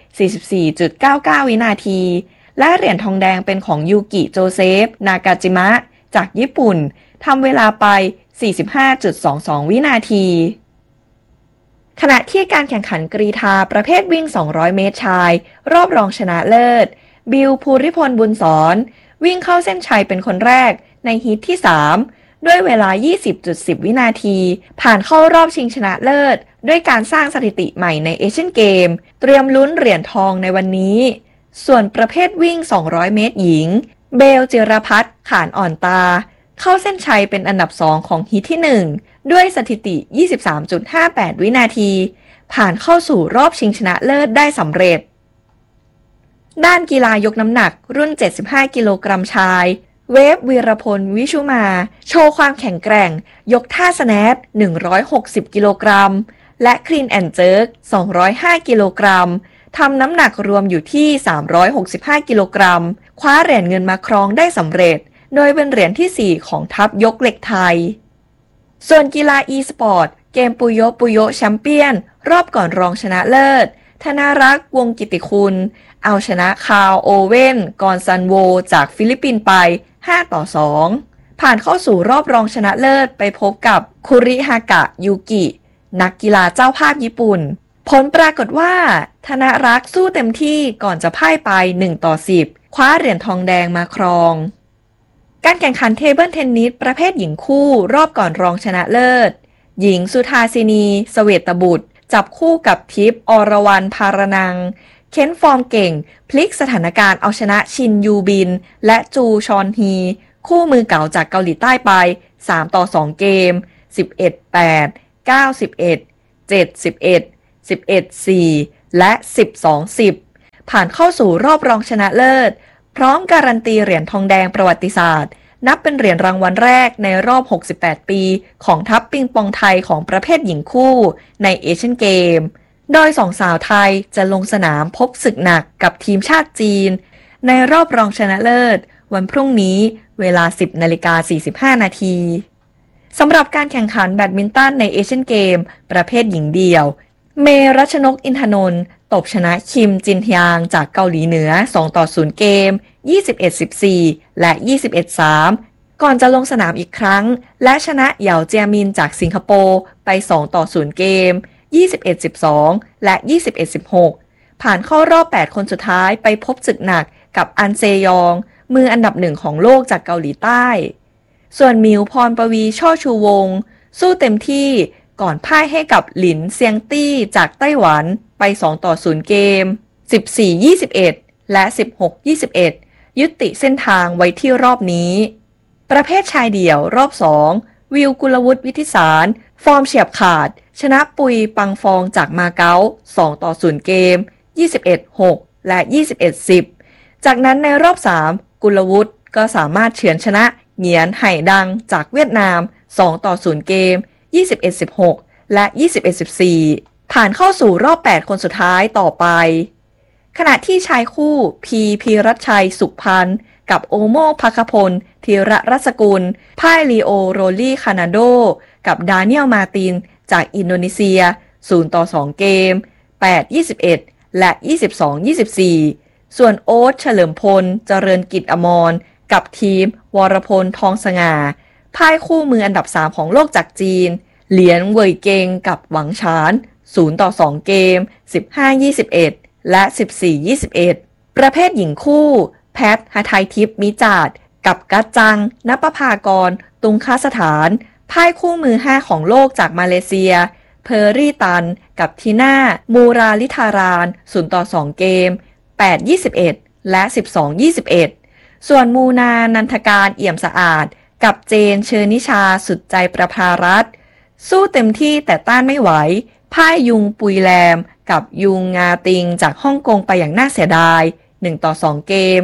44.99 วินาทีและเหรียญทองแดงเป็นของยูกิโจเซฟนากาจิมะจากญี่ปุ่นทำเวลาไป 45.22 วินาทีขณะที่การแข่งขันกรีฑาประเภทวิ่ง200เมตรชายรอบรองชนะเลิศบิลภูริพลบุญสอนวิ่งเข้าเส้นชัยเป็นคนแรกในฮีทที่3ด้วยเวลา 20.10 วินาทีผ่านเข้ารอบชิงชนะเลิศด้วยการสร้างสถิติใหม่ในเอเชียนเกมเตรียมลุ้นเหรียญทองในวันนี้ส่วนประเภทวิ่ง200เมตรหญิงเบลจิรพัฒน์ขานอ่อนตาเข้าเส้นชัยเป็นอันดับ2ของฮีทที่1ด้วยสถิติ 23.58 วินาทีผ่านเข้าสู่รอบชิงชนะเลิศได้สำเร็จด้านกีฬายกน้ำหนักรุ่น75กิโลกรัมชายเวฟวีรพลวิชุมาโชว์ความแข็งแกร่งยกท่าสแนท160กิโลกรัมและคลีนแอนด์เจิร์ก205กิโลกรัมทำน้ำหนักรวมอยู่ที่365กิโลกรัมคว้าเหรียญเงินมาครองได้สำเร็จโดยเป็นเหรียญที่4ของทัพยกเหล็กไทยส่วนกีฬา e-sport เกมปุโยปุโยแชมเปี้ยนรอบก่อนรองชนะเลิศธนารักษ์วงกิติคุณเอาชนะคาร์ลโอเว่นกอนซันโวจากฟิลิปปินส์ไป5-2ผ่านเข้าสู่รอบรองชนะเลิศไปพบกับคุริฮากะยูกินักกีฬาเจ้าภาพญี่ปุ่นผลปรากฏว่าธนรักษ์สู้เต็มที่ก่อนจะพ่ายไป1-10 คว้าเหรียญทองแดงมาครองการแข่งขันเทเบิลเทนนิสประเภทหญิงคู่รอบก่อนรองชนะเลิศหญิงสุธาสินีเสวตบุตรจับคู่กับทิพย์อรวรรณภารนังเค้นฟอร์มเก่งพลิกสถานการณ์เอาชนะชินยูบินและจูชอนฮีคู่มือเก่าจากเกาหลีใต้ไป3-2 เกม 11-8 9-11 7-11 11-4 และ 12-10 ผ่านเข้าสู่รอบรองชนะเลิศพร้อมการันตีเหรียญทองแดงประวัติศาสตร์นับเป็นเหรียญรางวัลแรกในรอบ68 ปีของทัพปิงปองไทยของประเภทหญิงคู่ในเอเชียนเกมโดย2สาวไทยจะลงสนามพบศึกหนักกับทีมชาติจีนในรอบรองชนะเลิศวันพรุ่งนี้เวลา 10:45 นาทีสำหรับการแข่งขันแบดมินตันในเอเชียนเกมประเภทหญิงเดี่ยวเมรัชนกอินทนนท์ตบชนะคิมจินฮยางจากเกาหลีเหนือ2-0 เกม 21-14 และ 21-3 ก่อนจะลงสนามอีกครั้งและชนะเหยาเจียมินจากสิงคโปร์ไป2-0 เกม 21-12 และ 21-16 ผ่านเข้ารอบ8คนสุดท้ายไปพบศึกหนักกับอันเซยองมืออันดับ1ของโลกจากเกาหลีใต้ส่วนมิวพรปวีช่อชูวงศ์สู้เต็มที่ก่อนพ่ายให้กับหลินเซียงตี้จากไต้หวันไป2-0 เกม 14-21 และ 16-21 ยุติเส้นทางไว้ที่รอบนี้ประเภทชายเดี่ยวรอบ2วิวกุลวุฒิวิทิสารฟอร์มเฉียบขาดชนะปุยปังฟองจากมาเก๊า2-0 เกม 21-6 และ 21-10 จากนั้นในรอบ3กุลวุฒิก็สามารถเฉือนชนะเหงียนไห่ดังจากเวียดนาม2-0 เกม 21-16 และ 21-14 ผ่านเข้าสู่รอบ8คนสุดท้ายต่อไปขณะที่ชายคู่พีรัชชัยสุขพันธ์กับโอโมภคพลธีระรัศกุลพ่ายลีโอโรลี่คานาโดกับดาเนียลมาตินจากอินโดนีเซีย0-2 เกม 8-21 และ 22-24 ส่วนโอ๊ตเฉลิมพลเจริญกิจอมรกับทีมวรพลทองสง่าพ่ายคู่มืออันดับ3ของโลกจากจีนเหลียนเว่ยเกงกับหวังฉาน0-2 เกม 15-21 และ 14-21 ประเภทหญิงคู่แพทหทัยทิพย์มิจาดกับกัจจังณปภากรตุงคสถานพ่ายคู่มือ5ของโลกจากมาเลเซียเพอร์รี่ตันกับทีน่ามูราลิธาราน0-2 เกม 8-21 และ 12-21 ส่วนมูนานันทการเอี่ยมสะอาดกับเจนเชอนิชาสุดใจประภารัตน์สู้เต็มที่แต่ต้านไม่ไหวพ่ายยุงปุยแรมกับยุงงาติงจากฮ่องกงไปอย่างน่าเสียดาย1-2 เกม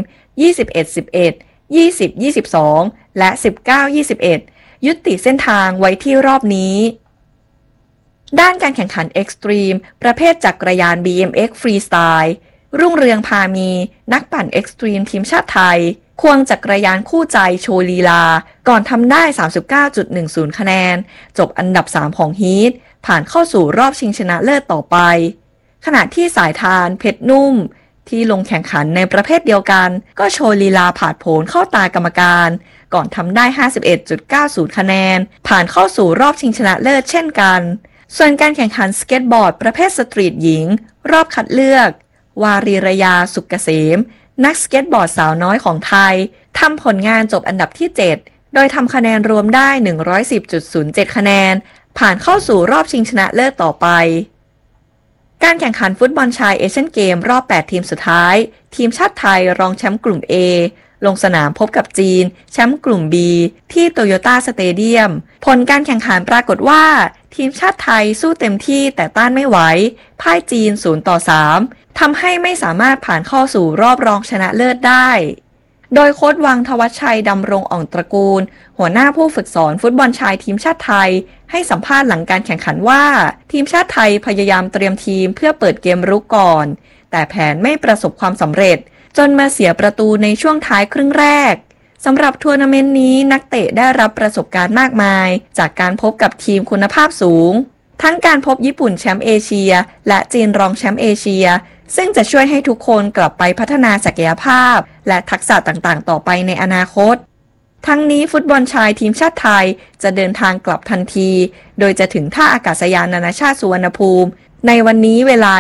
21-11 20-22 และ 19-21 ยุติเส้นทางไว้ที่รอบนี้ด้านการแข่งขันเอ็กซ์ตรีมประเภทจักรยาน BMX ฟรีสไตล์รุ่งเรืองพามีนักปั่นเอ็กซ์ตรีมทีมชาติไทยควงจักรยานคู่ใจโชว์ลีลาก่อนทำได้ 39.10 คะแนนจบอันดับ3ของฮีทผ่านเข้าสู่รอบชิงชนะเลิศต่อไปขณะที่สายทานเพชรนุ่มที่ลงแข่งขันในประเภทเดียวกันก็โชว์ลีลาผาดโผนเข้าตากรรมการก่อนทำได้ 51.90 คะแนนผ่านเข้าสู่รอบชิงชนะเลิศเช่นกันส่วนการแข่งขันสเก็ตบอร์ดประเภทสตรีทหญิงรอบคัดเลือกวารีระยาสุกเกษมนักสเก็ตบอร์ดสาวน้อยของไทยทำผลงานจบอันดับที่7โดยทำคะแนนรวมได้ 110.07 คะแนนผ่านเข้าสู่รอบชิงชนะเลิศต่อไปการแข่งขันฟุตบอลชายเอเชียนเกมรอบ8ทีมสุดท้ายทีมชาติไทยรองแชมป์กลุ่ม A ลงสนามพบกับจีนแชมป์กลุ่ม B ที่โตโยต้าสเตเดียมผลการแข่งขันปรากฏว่าทีมชาติไทยสู้เต็มที่แต่ต้านไม่ไหวพ่ายจีน0-3ทำให้ไม่สามารถผ่านเข้าสู่รอบรองชนะเลิศได้โดยโค้ชวังธวัชชัยดำรงอ่องตระกูลหัวหน้าผู้ฝึกสอนฟุตบอลชายทีมชาติไทยให้สัมภาษณ์หลังการแข่งขันว่าทีมชาติไทยพยายามเตรียมทีมเพื่อเปิดเกมรุกก่อนแต่แผนไม่ประสบความสำเร็จจนมาเสียประตูในช่วงท้ายครึ่งแรกสำหรับทัวร์นาเมนต์นี้นักเตะได้รับประสบการณ์มากมายจากการพบกับทีมคุณภาพสูงทั้งการพบญี่ปุ่นแชมป์เอเชียและจีนรองแชมป์เอเชียซึ่งจะช่วยให้ทุกคนกลับไปพัฒนาศักยภาพและทักษะต่างๆต่อไปในอนาคตทั้งนี้ฟุตบอลชายทีมชาติไทยจะเดินทางกลับทันทีโดยจะถึงท่าอากาศยานนานาชาติสุวรรณภูมิในวันนี้เวลา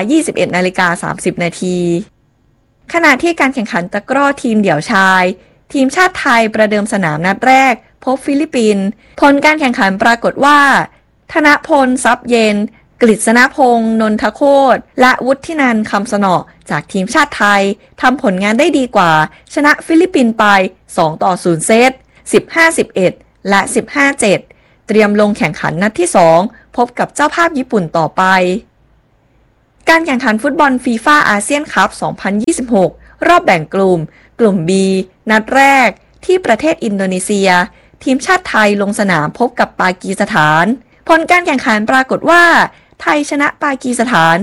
21:30 นาทีขณะที่การแข่งขันตะกร้อทีมเดี่ยวชายทีมชาติไทยประเดิมสนามนัดแรกพบฟิลิปปินส์ผลการแข่งขันปรากฏว่าธนพลทรัพย์เย็นกฤษณพงษ์นนทโคตรและวุฒินันท์คำสนอจากทีมชาติไทยทำผลงานได้ดีกว่าชนะฟิลิปปินส์ไป2-0เซต 15-11 และ 15-7 เตรียมลงแข่งขันนัดที่2พบกับเจ้าภาพญี่ปุ่นต่อไปการแข่งขันฟุตบอลฟีฟ่าอาเซียนคัพ 2026 รอบแบ่งกลุ่ม B นัดแรกที่ประเทศอินโดนีเซียทีมชาติไทยลงสนามพบกับปากีสถานผลการแข่งขันปรากฏว่าไทยชนะปากีสถาน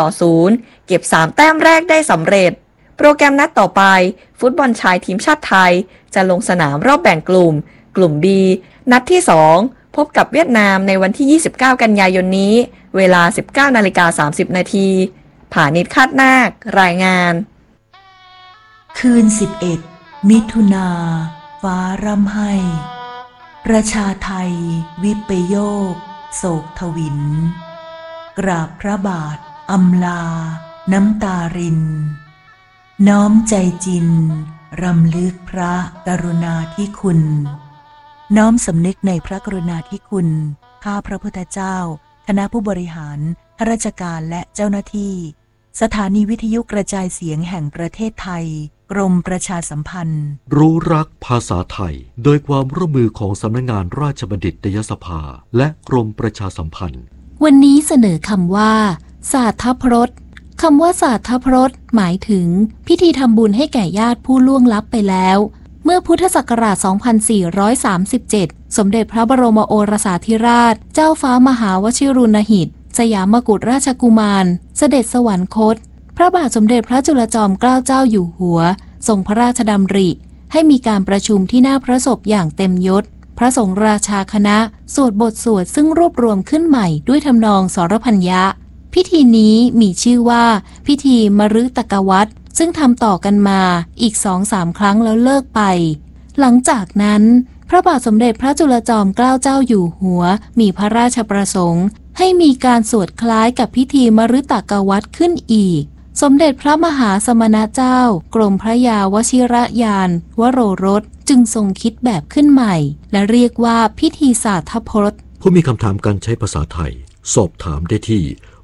4-0 เก็บ3แต้มแรกได้สำเร็จโปรแกรมนัดต่อไปฟุตบอลชายทีมชาติไทยจะลงสนามรอบแบ่งกลุ่ม B นัดที่2พบกับเวียดนามในวันที่ 29 กันยายนนี้เวลา 19:30 นาทีผานิชคาดนาครายงานคืน11มิถุนาฟ้าร่ำไห้ประชาไทยวิปโยคโศกทวินกราบพระบาทอำลาน้ำตารินน้อมใจจินรำลึกพระกรุณาธิคุณน้อมสำนึกในพระกรุณาธิคุณข้าพระพุทธเจ้าคณะผู้บริหารข้าราชการและเจ้าหน้าที่สถานีวิทยุกระจายเสียงแห่งประเทศไทยกรมประชาสัมพันธ์รู้รักภาษาไทยโดยความร่วมมือของสำนักงานราชบัณฑิตยสภาและกรมประชาสัมพันธ์วันนี้เสนอคำว่าศาสตร์พรตคำว่าศาสตร์พรตหมายถึงพิธีทำบุญให้แก่ญาติผู้ล่วงลับไปแล้วเมื่อพุทธศักราช 2437 สมเด็จพระบรมโอรสาธิราชเจ้าฟ้ามหาวชิรุณหิตสยามกุฎราชกุมารเสด็จสวรรคตพระบาทสมเด็จพระจุลจอมเกล้าเจ้าอยู่หัวทรงพระราชดำริให้มีการประชุมที่หน้าพระศพอย่างเต็มยศพระสงฆ์ราชาคณะสวดบทสวดซึ่งรวบรวมขึ้นใหม่ด้วยทำนองสรพัญญะพิธีนี้มีชื่อว่าพิธีมฤตกวัตรซึ่งทำต่อกันมาอีก 2-3 ครั้งแล้วเลิกไปหลังจากนั้นพระบาทสมเด็จพระจุลจอมเกล้าเจ้าอยู่หัวมีพระราชประสงค์ให้มีการสวดคล้ายกับพิธีมฤตกวัตรขึ้นอีกสมเด็จพระมหาสมณเจ้ากรมพระยาวชิรยานวโรรสจึงทรงคิดแบบขึ้นใหม่และเรียกว่าพิธีศาสตร์พรตผู้มีคำถามการใช้ภาษาไทยสอบถามได้ที่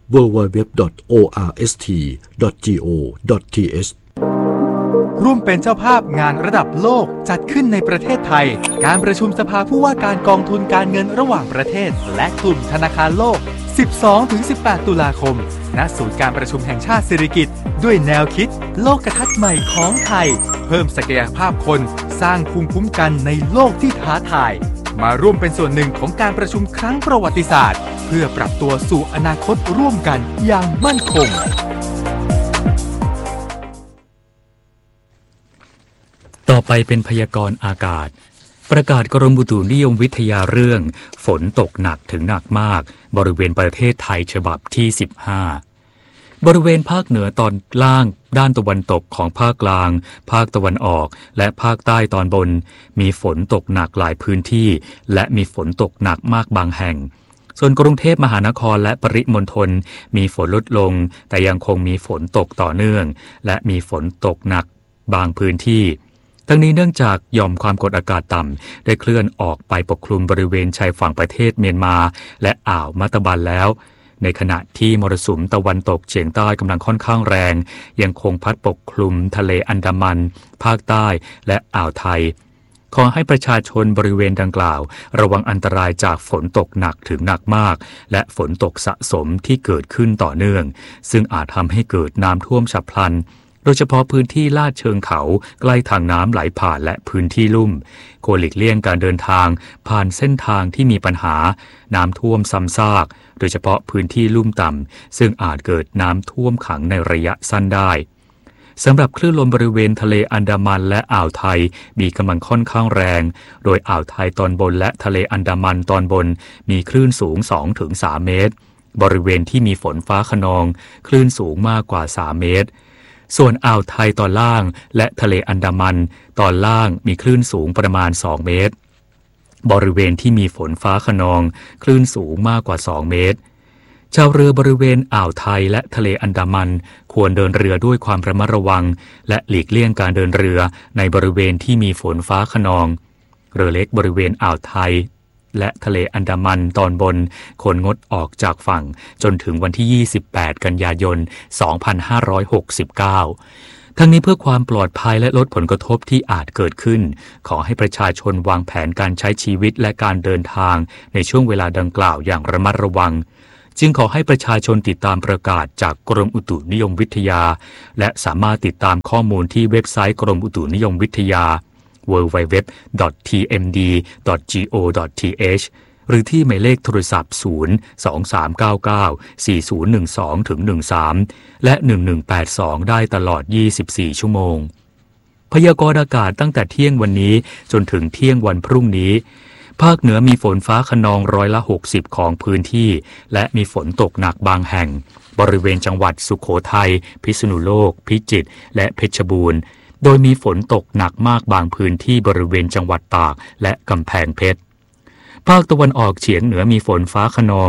www.orst.go.th ร่วมเป็นเจ้าภาพงานระดับโลกจัดขึ้นในประเทศไทยการประชุมสภาผู้ว่าการกองทุนการเงินระหว่างประเทศและกลุ่มธนาคารโลก 12-18 ตุลาคมณศูนย์การประชุมแห่งชาติสิริกิติ์ด้วยแนวคิดโลกทัศน์ใหม่ของไทยเพิ่มศักยภาพคนสร้างภูมิคุ้มกันในโลกที่ท้าทายมาร่วมเป็นส่วนหนึ่งของการประชุมครั้งประวัติศาสตร์เพื่อปรับตัวสู่อนาคตร่วมกันอย่างมั่นคงต่อไปเป็นพยากรณ์อากาศประกาศกรมอุตุนิยมวิทยาเรื่องฝนตกหนักถึงหนักมากบริเวณประเทศไทยฉบับที่ 15บริเวณภาคเหนือตอนล่างด้านตะวันตกของภาคกลางภาคตะวันออกและภาคใต้ตอนบนมีฝนตกหนักหลายพื้นที่และมีฝนตกหนักมากบางแห่งส่วนกรุงเทพมหานครและปริมณฑลมีฝนลดลงแต่ยังคงมีฝนตกต่อเนื่องและมีฝนตกหนักบางพื้นที่ทั้งนี้เนื่องจากหย่อมความกดอากาศต่ำได้เคลื่อนออกไปปกคลุมบริเวณชายฝั่งประเทศเมียนมาและอ่าวมัตตบันแล้วในขณะที่มรสุมตะวันตกเฉียงใต้กำลังค่อนข้างแรงยังคงพัดปกคลุมทะเลอันดามันภาคใต้และอ่าวไทยขอให้ประชาชนบริเวณดังกล่าวระวังอันตรายจากฝนตกหนักถึงหนักมากและฝนตกสะสมที่เกิดขึ้นต่อเนื่องซึ่งอาจทำให้เกิดน้ำท่วมฉับพลันโดยเฉพาะพื้นที่ลาดเชิงเขาใกล้ทางน้ำไหลผ่านและพื้นที่ลุ่มควรหลีกเลี่ยงการเดินทางผ่านเส้นทางที่มีปัญหาน้ำท่วมซ้ำซากโดยเฉพาะพื้นที่ลุ่มต่ำซึ่งอาจเกิดน้ำท่วมขังในระยะสั้นได้สำหรับคลื่นลมบริเวณทะเลอันดามันและอ่าวไทยมีกำลังค่อนข้างแรงโดยอ่าวไทยตอนบนและทะเลอันดามันตอนบนมีคลื่นสูง 2-3 เมตรบริเวณที่มีฝนฟ้าคะนองคลื่นสูงมากกว่า3 เมตรส่วนอ่าวไทยตอนล่างและทะเลอันดามันตอนล่างมีคลื่นสูงประมาณ2 เมตรบริเวณที่มีฝนฟ้าคะนองคลื่นสูงมากกว่า2 เมตรชาวเรือบริเวณอ่าวไทยและทะเลอันดามันควรเดินเรือด้วยความระมัดระวังและหลีกเลี่ยงการเดินเรือในบริเวณที่มีฝนฟ้าคะนองเรือเล็กบริเวณอ่าวไทยและทะเลอันดามันตอนบนควรงดออกจากฝั่งจนถึงวันที่28กันยายน2569ทั้งนี้เพื่อความปลอดภัยและลดผลกระทบที่อาจเกิดขึ้นขอให้ประชาชนวางแผนการใช้ชีวิตและการเดินทางในช่วงเวลาดังกล่าวอย่างระมัดระวังจึงขอให้ประชาชนติดตามประกาศจากกรมอุตุนิยมวิทยาและสามารถติดตามข้อมูลที่เว็บไซต์กรมอุตุนิยมวิทยา www.tmd.go.th หรือที่หมายเลขโทรศัพท์ 023994012-13 และ 1182 ได้ตลอด 24 ชั่วโมงพยากรณ์อากาศตั้งแต่เที่ยงวันนี้จนถึงเที่ยงวันพรุ่งนี้ภาคเหนือมีฝนฟ้าคะนอง60%ของพื้นที่และมีฝนตกหนักบางแห่งบริเวณจังหวัดสุโขทัยพิษณุโลกพิจิตรและเพชรบูรณ์โดยมีฝนตกหนักมากบางพื้นที่บริเวณจังหวัดตากและกำแพงเพชรภาคตะวันออกเฉียงเหนือมีฝนฟ้าคะนอง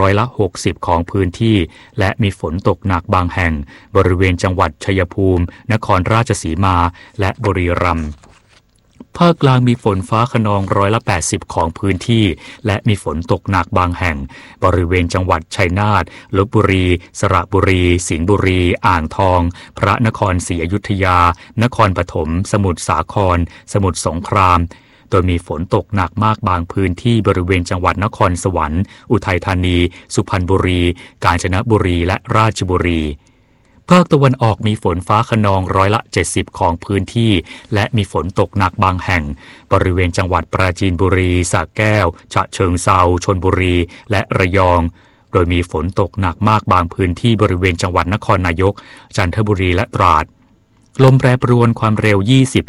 60%ของพื้นที่และมีฝนตกหนักบางแห่งบริเวณจังหวัดชัยภูมินครราชสีมาและบุรีรัมย์ภาคกลางมีฝนฟ้าคะนอง80%ของพื้นที่และมีฝนตกหนักบางแห่งบริเวณจังหวัดชัยนาทลพบุรีสระบุรีสิงห์บุรีอ่างทองพระนครศรีอยุธยานครปฐมสมุทรสาครสมุทรสงครามโดยมีฝนตกหนักมากบางพื้นที่บริเวณจังหวัดนครสวรรค์อุทัยธานีสุพรรณบุรีกาญจนบุรีและราชบุรีภาคตะวันออกมีฝนฟ้าคะนอง70%ของพื้นที่และมีฝนตกหนักบางแห่งบริเวณจังหวัดปราจีนบุรีสระแก้วฉะเชิงเทราชลบุรีและระยองโดยมีฝนตกหนักมากบางพื้นที่บริเวณจังหวัดนครนายกจันทบุรีและตราดลมแปรปรวนความเร็ว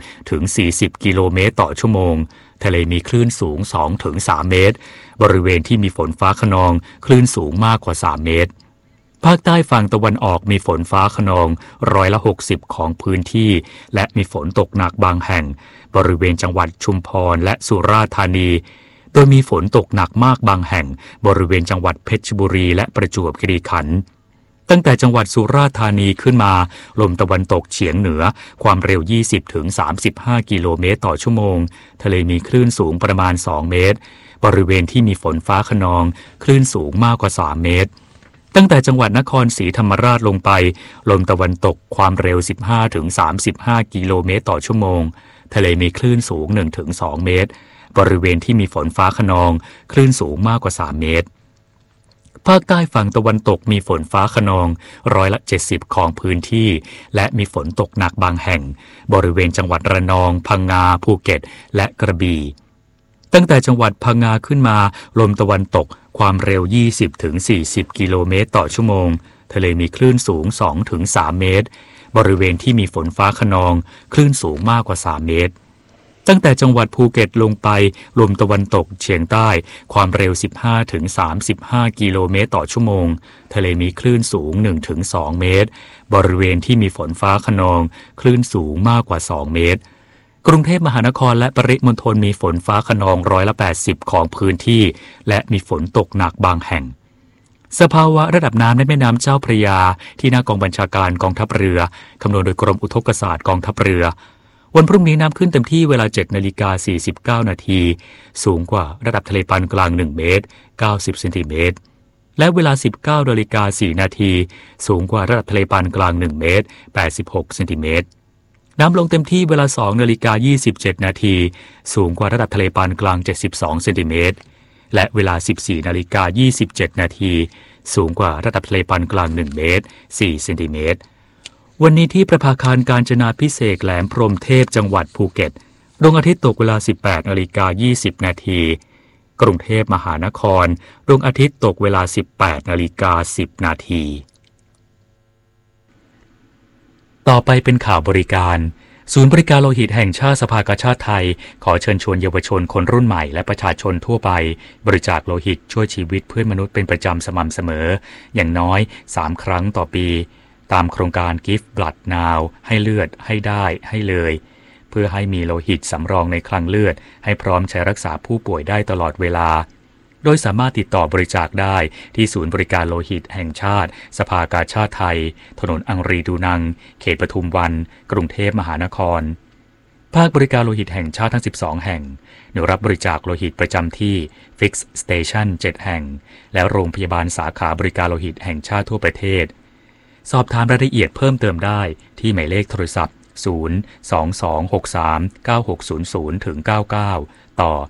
20-40 กิโลเมตรต่อชั่วโมงทะเลมีคลื่นสูง 2-3 เมตรบริเวณที่มีฝนฟ้าคะนองคลื่นสูงมากกว่า3เมตรภาคใต้ฝั่งตะวันออกมีฝนฟ้าคะนอง60%ของพื้นที่และมีฝนตกหนักบางแห่งบริเวณจังหวัดชุมพรและสุราษฎร์ธานีโดยมีฝนตกหนักมากบางแห่งบริเวณจังหวัดเพชรบุรีและประจวบคีรีขันธ์ตั้งแต่จังหวัดสุราษฎร์ธานีขึ้นมาลมตะวันตกเฉียงเหนือความเร็ว 20-35 กิโลเมตรต่อชั่วโมงทะเลมีคลื่นสูงประมาณ2เมตรบริเวณที่มีฝนฟ้าคะนองคลื่นสูงมากกว่า3เมตรตั้งแต่จังหวัดนครศรีธรรมราชลงไปลมตะวันตกความเร็ว 15-35 กิโลเมตรต่อชั่วโมงทะเลมีคลื่นสูง 1-2 เมตรบริเวณที่มีฝนฟ้าคะนองคลื่นสูงมากกว่า3เมตรภาคใต้ฝั่งตะวันตกมีฝนฟ้าคะนอง70%ของพื้นที่และมีฝนตกหนักบางแห่งบริเวณจังหวัดระนองพังงาภูเก็ตและกระบี่ตั้งแต่จังหวัดพังงาขึ้นมาลมตะวันตกความเร็ว 20-40 กิโลเมตรต่อชั่วโมงทะเลมีคลื่นสูง 2-3 เมตรบริเวณที่มีฝนฟ้าคะนองคลื่นสูงมากกว่า3เมตรตั้งแต่จังหวัดภูเก็ตลงไปลมตะวันตกเฉียงใต้ความเร็ว 15-35 กิโลเมตรต่อชั่วโมงทะเลมีคลื่นสูง 1-2 เมตรบริเวณที่มีฝนฟ้าคะนองคลื่นสูงมากกว่า2เมตรกรุงเทพมหานครและปริมณฑลมีฝนฟ้าคะนอง80%ของพื้นที่และมีฝนตกหนักบางแห่งสภาวะระดับน้ำในแม่น้ำเจ้าพระยาที่หน้ากองบัญชาการกองทัพเรือคำนวณโดยกรมอุทกศาสตร์กองทัพเรือวันพรุ่งนี้น้ำขึ้นเต็มที่เวลา 7:49 น.สูงกว่าระดับทะเลปานกลาง1เมตร90 เซนติเมตรและเวลา 19:04 น.สูงกว่าระดับทะเลปานกลาง1เมตร86 เซนติเมตรน้ำลงเต็มที่เวลา 2:27 น.สูงกว่าระดับทะเลปานกลาง72 เซนติเมตรและเวลา 14:27 น.สูงกว่าระดับทะเลปานกลาง1เมตร4 เซนติเมตรวันนี้ที่ประภาคารกาญจนาภิเษกแหลมพรหมเทพจังหวัดภูเก็ตดวงอาทิตย์ตกเวลา 18:20 น.กรุงเทพมหานครดวงอาทิตย์ตกเวลา 18:10 น.ต่อไปเป็นข่าวบริการศูนย์บริการโลหิตแห่งชาติสภากาชาดไทยขอเชิญชวนเยาวชนคนรุ่นใหม่และประชาชนทั่วไปบริจาคโลหิตช่วยชีวิตเพื่อนมนุษย์เป็นประจำสม่ำเสมออย่างน้อย3ครั้งต่อปีตามโครงการ Give Blood Now ให้เลือดให้ได้ให้เลยเพื่อให้มีโลหิตสำรองในคลังเลือดให้พร้อมใช้รักษาผู้ป่วยได้ตลอดเวลาโดยสามารถติดต่อบริจาคได้ที่ศูนย์บริการโลหิตแห่งชาติสภากาชาดไทยถนนอังรีดูนังเขตปทุมวันกรุงเทพมหานครภาคบริการโลหิตแห่งชาติทั้ง12แห่งหน่วยรับบริจาคโลหิตประจำที่ Fix Station 7 แห่งและโรงพยาบาลสาขาบริการโลหิตแห่งชาติทั่วประเทศสอบถามรายละเอียดเพิ่มเติมได้ที่หมายเลขโทรศัพท์022639600-99 ต่อ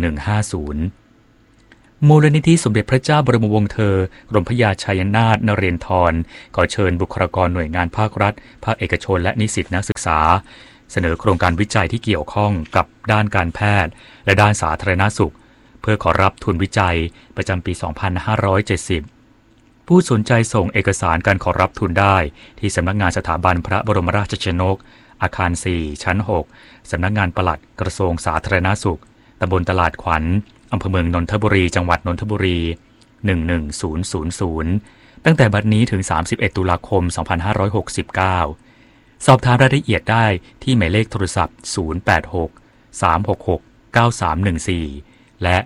1150มูลนิธิสมเด็จพระเจ้าบรมวงศ์เธอกรมพระยาชัยนาทนเรนทรขอเชิญบุคลากรหน่วยงานภาครัฐภาคเอกชนและนิสิตนักศึกษาเสนอโครงการวิจัยที่เกี่ยวข้องกับด้านการแพทย์และด้านสาธารณสุขเพื่อขอรับทุนวิจัยประจำปี 2570 ผู้สนใจส่งเอกสารการขอรับทุนได้ที่สำนักงานสถาบันพระบรมราชชนกอาคาร 4 ชั้น 6 สำนักงานปลัดกระทรวงสาธารณสุขตำบลตลาดขวัญอำเภอเมืองนนทบุรีจังหวัดนนทบุรี 11000 ตั้งแต่บัดนี้ถึง 31 ตุลาคม 2569 สอบถามรายละเอียดได้ที่หมายเลขโทรศัพท์ 086-366-9314 และ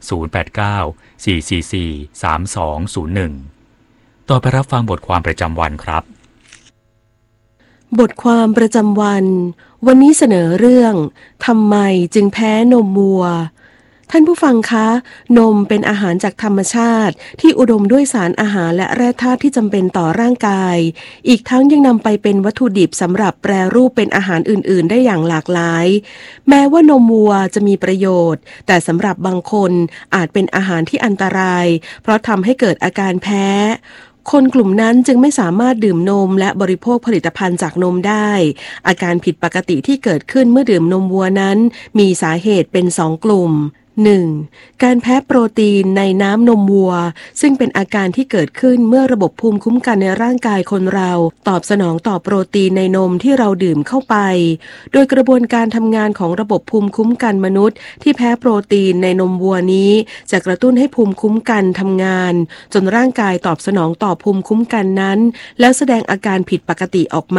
089-444-3201 ต่อไปรับฟังบทความประจำวันครับบทความประจำวันวันนี้เสนอเรื่องทำไมจึงแพ้นมวัวท่านผู้ฟังคะนมเป็นอาหารจากธรรมชาติที่อุดมด้วยสารอาหารและแร่ธาตุที่จำเป็นต่อร่างกายอีกทั้งยังนำไปเป็นวัตถุดิบสำหรับแปรรูปเป็นอาหารอื่นๆได้อย่างหลากหลายแม้ว่านมวัวจะมีประโยชน์แต่สำหรับบางคนอาจเป็นอาหารที่อันตรายเพราะทำให้เกิดอาการแพ้คนกลุ่มนั้นจึงไม่สามารถดื่มนมและบริโภคผลิตภัณฑ์จากนมได้อาการผิดปกติที่เกิดขึ้นเมื่อดื่มนมวัวนั้นมีสาเหตุเป็น2 กลุ่ม 1. การแพ้โปรตีนในน้ำนมวัวซึ่งเป็นอาการที่เกิดขึ้นเมื่อระบบภูมิคุ้มกันในร่างกายคนเราตอบสนองต่อโปรตีนในนมที่เราดื่มเข้าไปโดยกระบวนการทำงานของระบบภูมิคุ้มกันมนุษย์ที่แพ้โปรตีนในนมวัวนี้จะกระตุ้นให้ภูมิคุ้มกันทำงานจนร่างกายตอบสนองต่อภูมิคุ้มกันนั้นแล้วแสดงอาการผิดปกติออกมา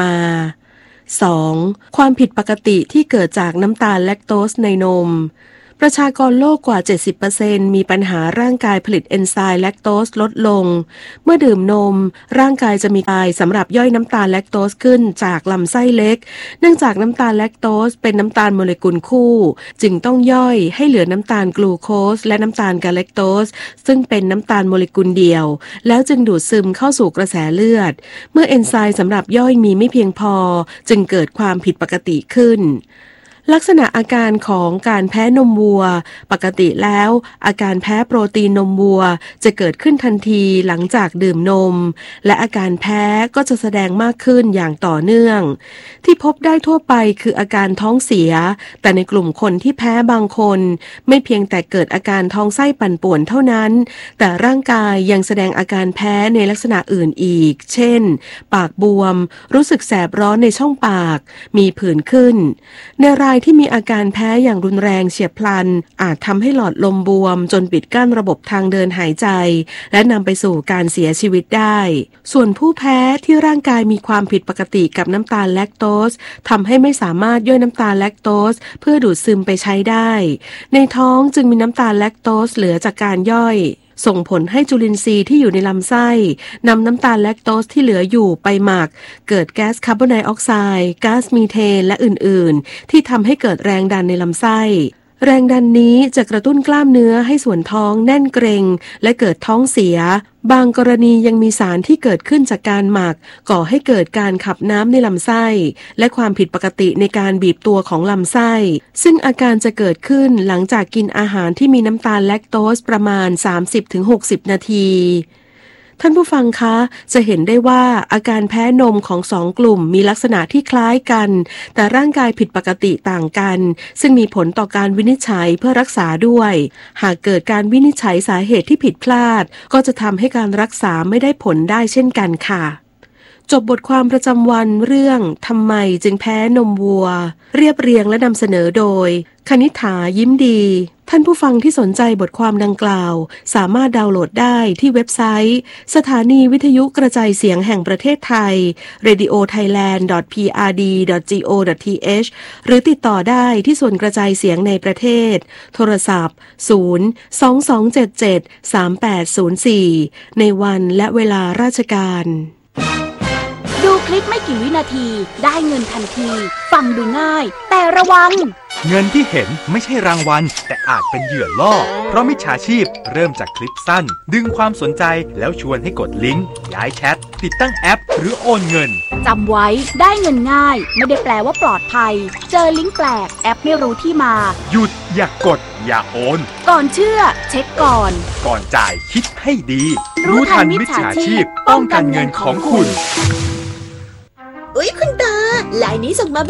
2. ความผิดปกติที่เกิดจากน้ำตาลแลคโตสในนมประชากรโลกกว่า 70% มีปัญหาร่างกายผลิตเอนไซม์แลคโตสลดลงเมื่อดื่มนมร่างกายจะมีกายสำหรับย่อยน้ำตาลแลคโตสขึ้นจากลำไส้เล็กเนื่องจากน้ำตาลแลคโตสเป็นน้ำตาลโมเลกุลคู่จึงต้องย่อยให้เหลือน้ำตาลกลูโคสและน้ำตาลกาแลคโตสซึ่งเป็นน้ำตาลโมเลกุลเดียวแล้วจึงดูดซึมเข้าสู่กระแสเลือดเมื่อเอนไซม์สำหรับย่อยมีไม่เพียงพอจึงเกิดความผิดปกติขึ้นลักษณะอาการของการแพ้นมวัวปกติแล้วอาการแพ้โปรตีนนมวัวจะเกิดขึ้นทันทีหลังจากดื่มนมและอาการแพ้ก็จะแสดงมากขึ้นอย่างต่อเนื่องที่พบได้ทั่วไปคืออาการท้องเสียแต่ในกลุ่มคนที่แพ้บางคนไม่เพียงแต่เกิดอาการท้องไส้ปั่นป่วนเท่านั้นแต่ร่างกายยังแสดงอาการแพ้ในลักษณะอื่นอีกเช่นปากบวมรู้สึกแสบร้อนในช่องปากมีผื่นขึ้นในรายที่มีอาการแพ้อย่างรุนแรงเฉียบพลันอาจทำให้หลอดลมบวมจนปิดกั้นระบบทางเดินหายใจและนำไปสู่การเสียชีวิตได้ส่วนผู้แพ้ที่ร่างกายมีความผิดปกติกับน้ำตาลแลคโตสทำให้ไม่สามารถย่อยน้ำตาลแลคโตสเพื่อดูดซึมไปใช้ได้ในท้องจึงมีน้ำตาลแลคโตสเหลือจากการย่อยส่งผลให้จุลินทรีย์ที่อยู่ในลำไส้นำน้ำตาลแลคโตสที่เหลืออยู่ไปหมักเกิดแก๊สคาร์บอนไดออกไซด์ก๊าซมีเทนและอื่นๆที่ทำให้เกิดแรงดันในลำไส้แรงดันนี้จะกระตุ้นกล้ามเนื้อให้ส่วนท้องแน่นเกร็งและเกิดท้องเสียบางกรณียังมีสารที่เกิดขึ้นจากการหมักก่อให้เกิดการขับน้ำในลำไส้และความผิดปกติในการบีบตัวของลำไส้ซึ่งอาการจะเกิดขึ้นหลังจากกินอาหารที่มีน้ำตาลแลคโตสประมาณ 30-60 นาทีท่านผู้ฟังคะจะเห็นได้ว่าอาการแพ้นมของ2 กลุ่มมีลักษณะที่คล้ายกันแต่ร่างกายผิดปกติต่างกันซึ่งมีผลต่อการวินิจฉัยเพื่อรักษาด้วยหากเกิดการวินิจฉัยสาเหตุที่ผิดพลาดก็จะทำให้การรักษาไม่ได้ผลได้เช่นกันค่ะจบบทความประจำวันเรื่องทำไมจึงแพ้นมวัวเรียบเรียงและนำเสนอโดยคณิษฐายิ้มดีท่านผู้ฟังที่สนใจบทความดังกล่าวสามารถดาวน์โหลดได้ที่เว็บไซต์สถานีวิทยุกระจายเสียงแห่งประเทศไทย radiothailand.prd.go.th หรือติดต่อได้ที่ส่วนกระจายเสียงในประเทศโทรศัพท์ 022773804 ในวันและเวลาราชการดูคลิปไม่กี่วินาทีได้เงินทันทีฟังดูง่ายแต่ระวังเงินที่เห็นไม่ใช่รางวัลแต่อาจเป็นเหยื่อล่อเพราะมิจฉาชีพเริ่มจากคลิปสั้นดึงความสนใจแล้วชวนให้กดลิงก์ย้ายแชทติดตั้งแอปหรือโอนเงินจำไว้ได้เงินง่ายไม่ได้แปลว่าปลอดภัยเจอลิงก์แปลกแอปไม่รู้ที่มาหยุดอย่ากดอย่าโอนก่อนเชื่อเช็คก่อนจ่ายคิดให้ดีรู้ทันมิจฉาชีพป้องกันเงินของคุณอุ๊ยคุณตาลายนี้ส่งมา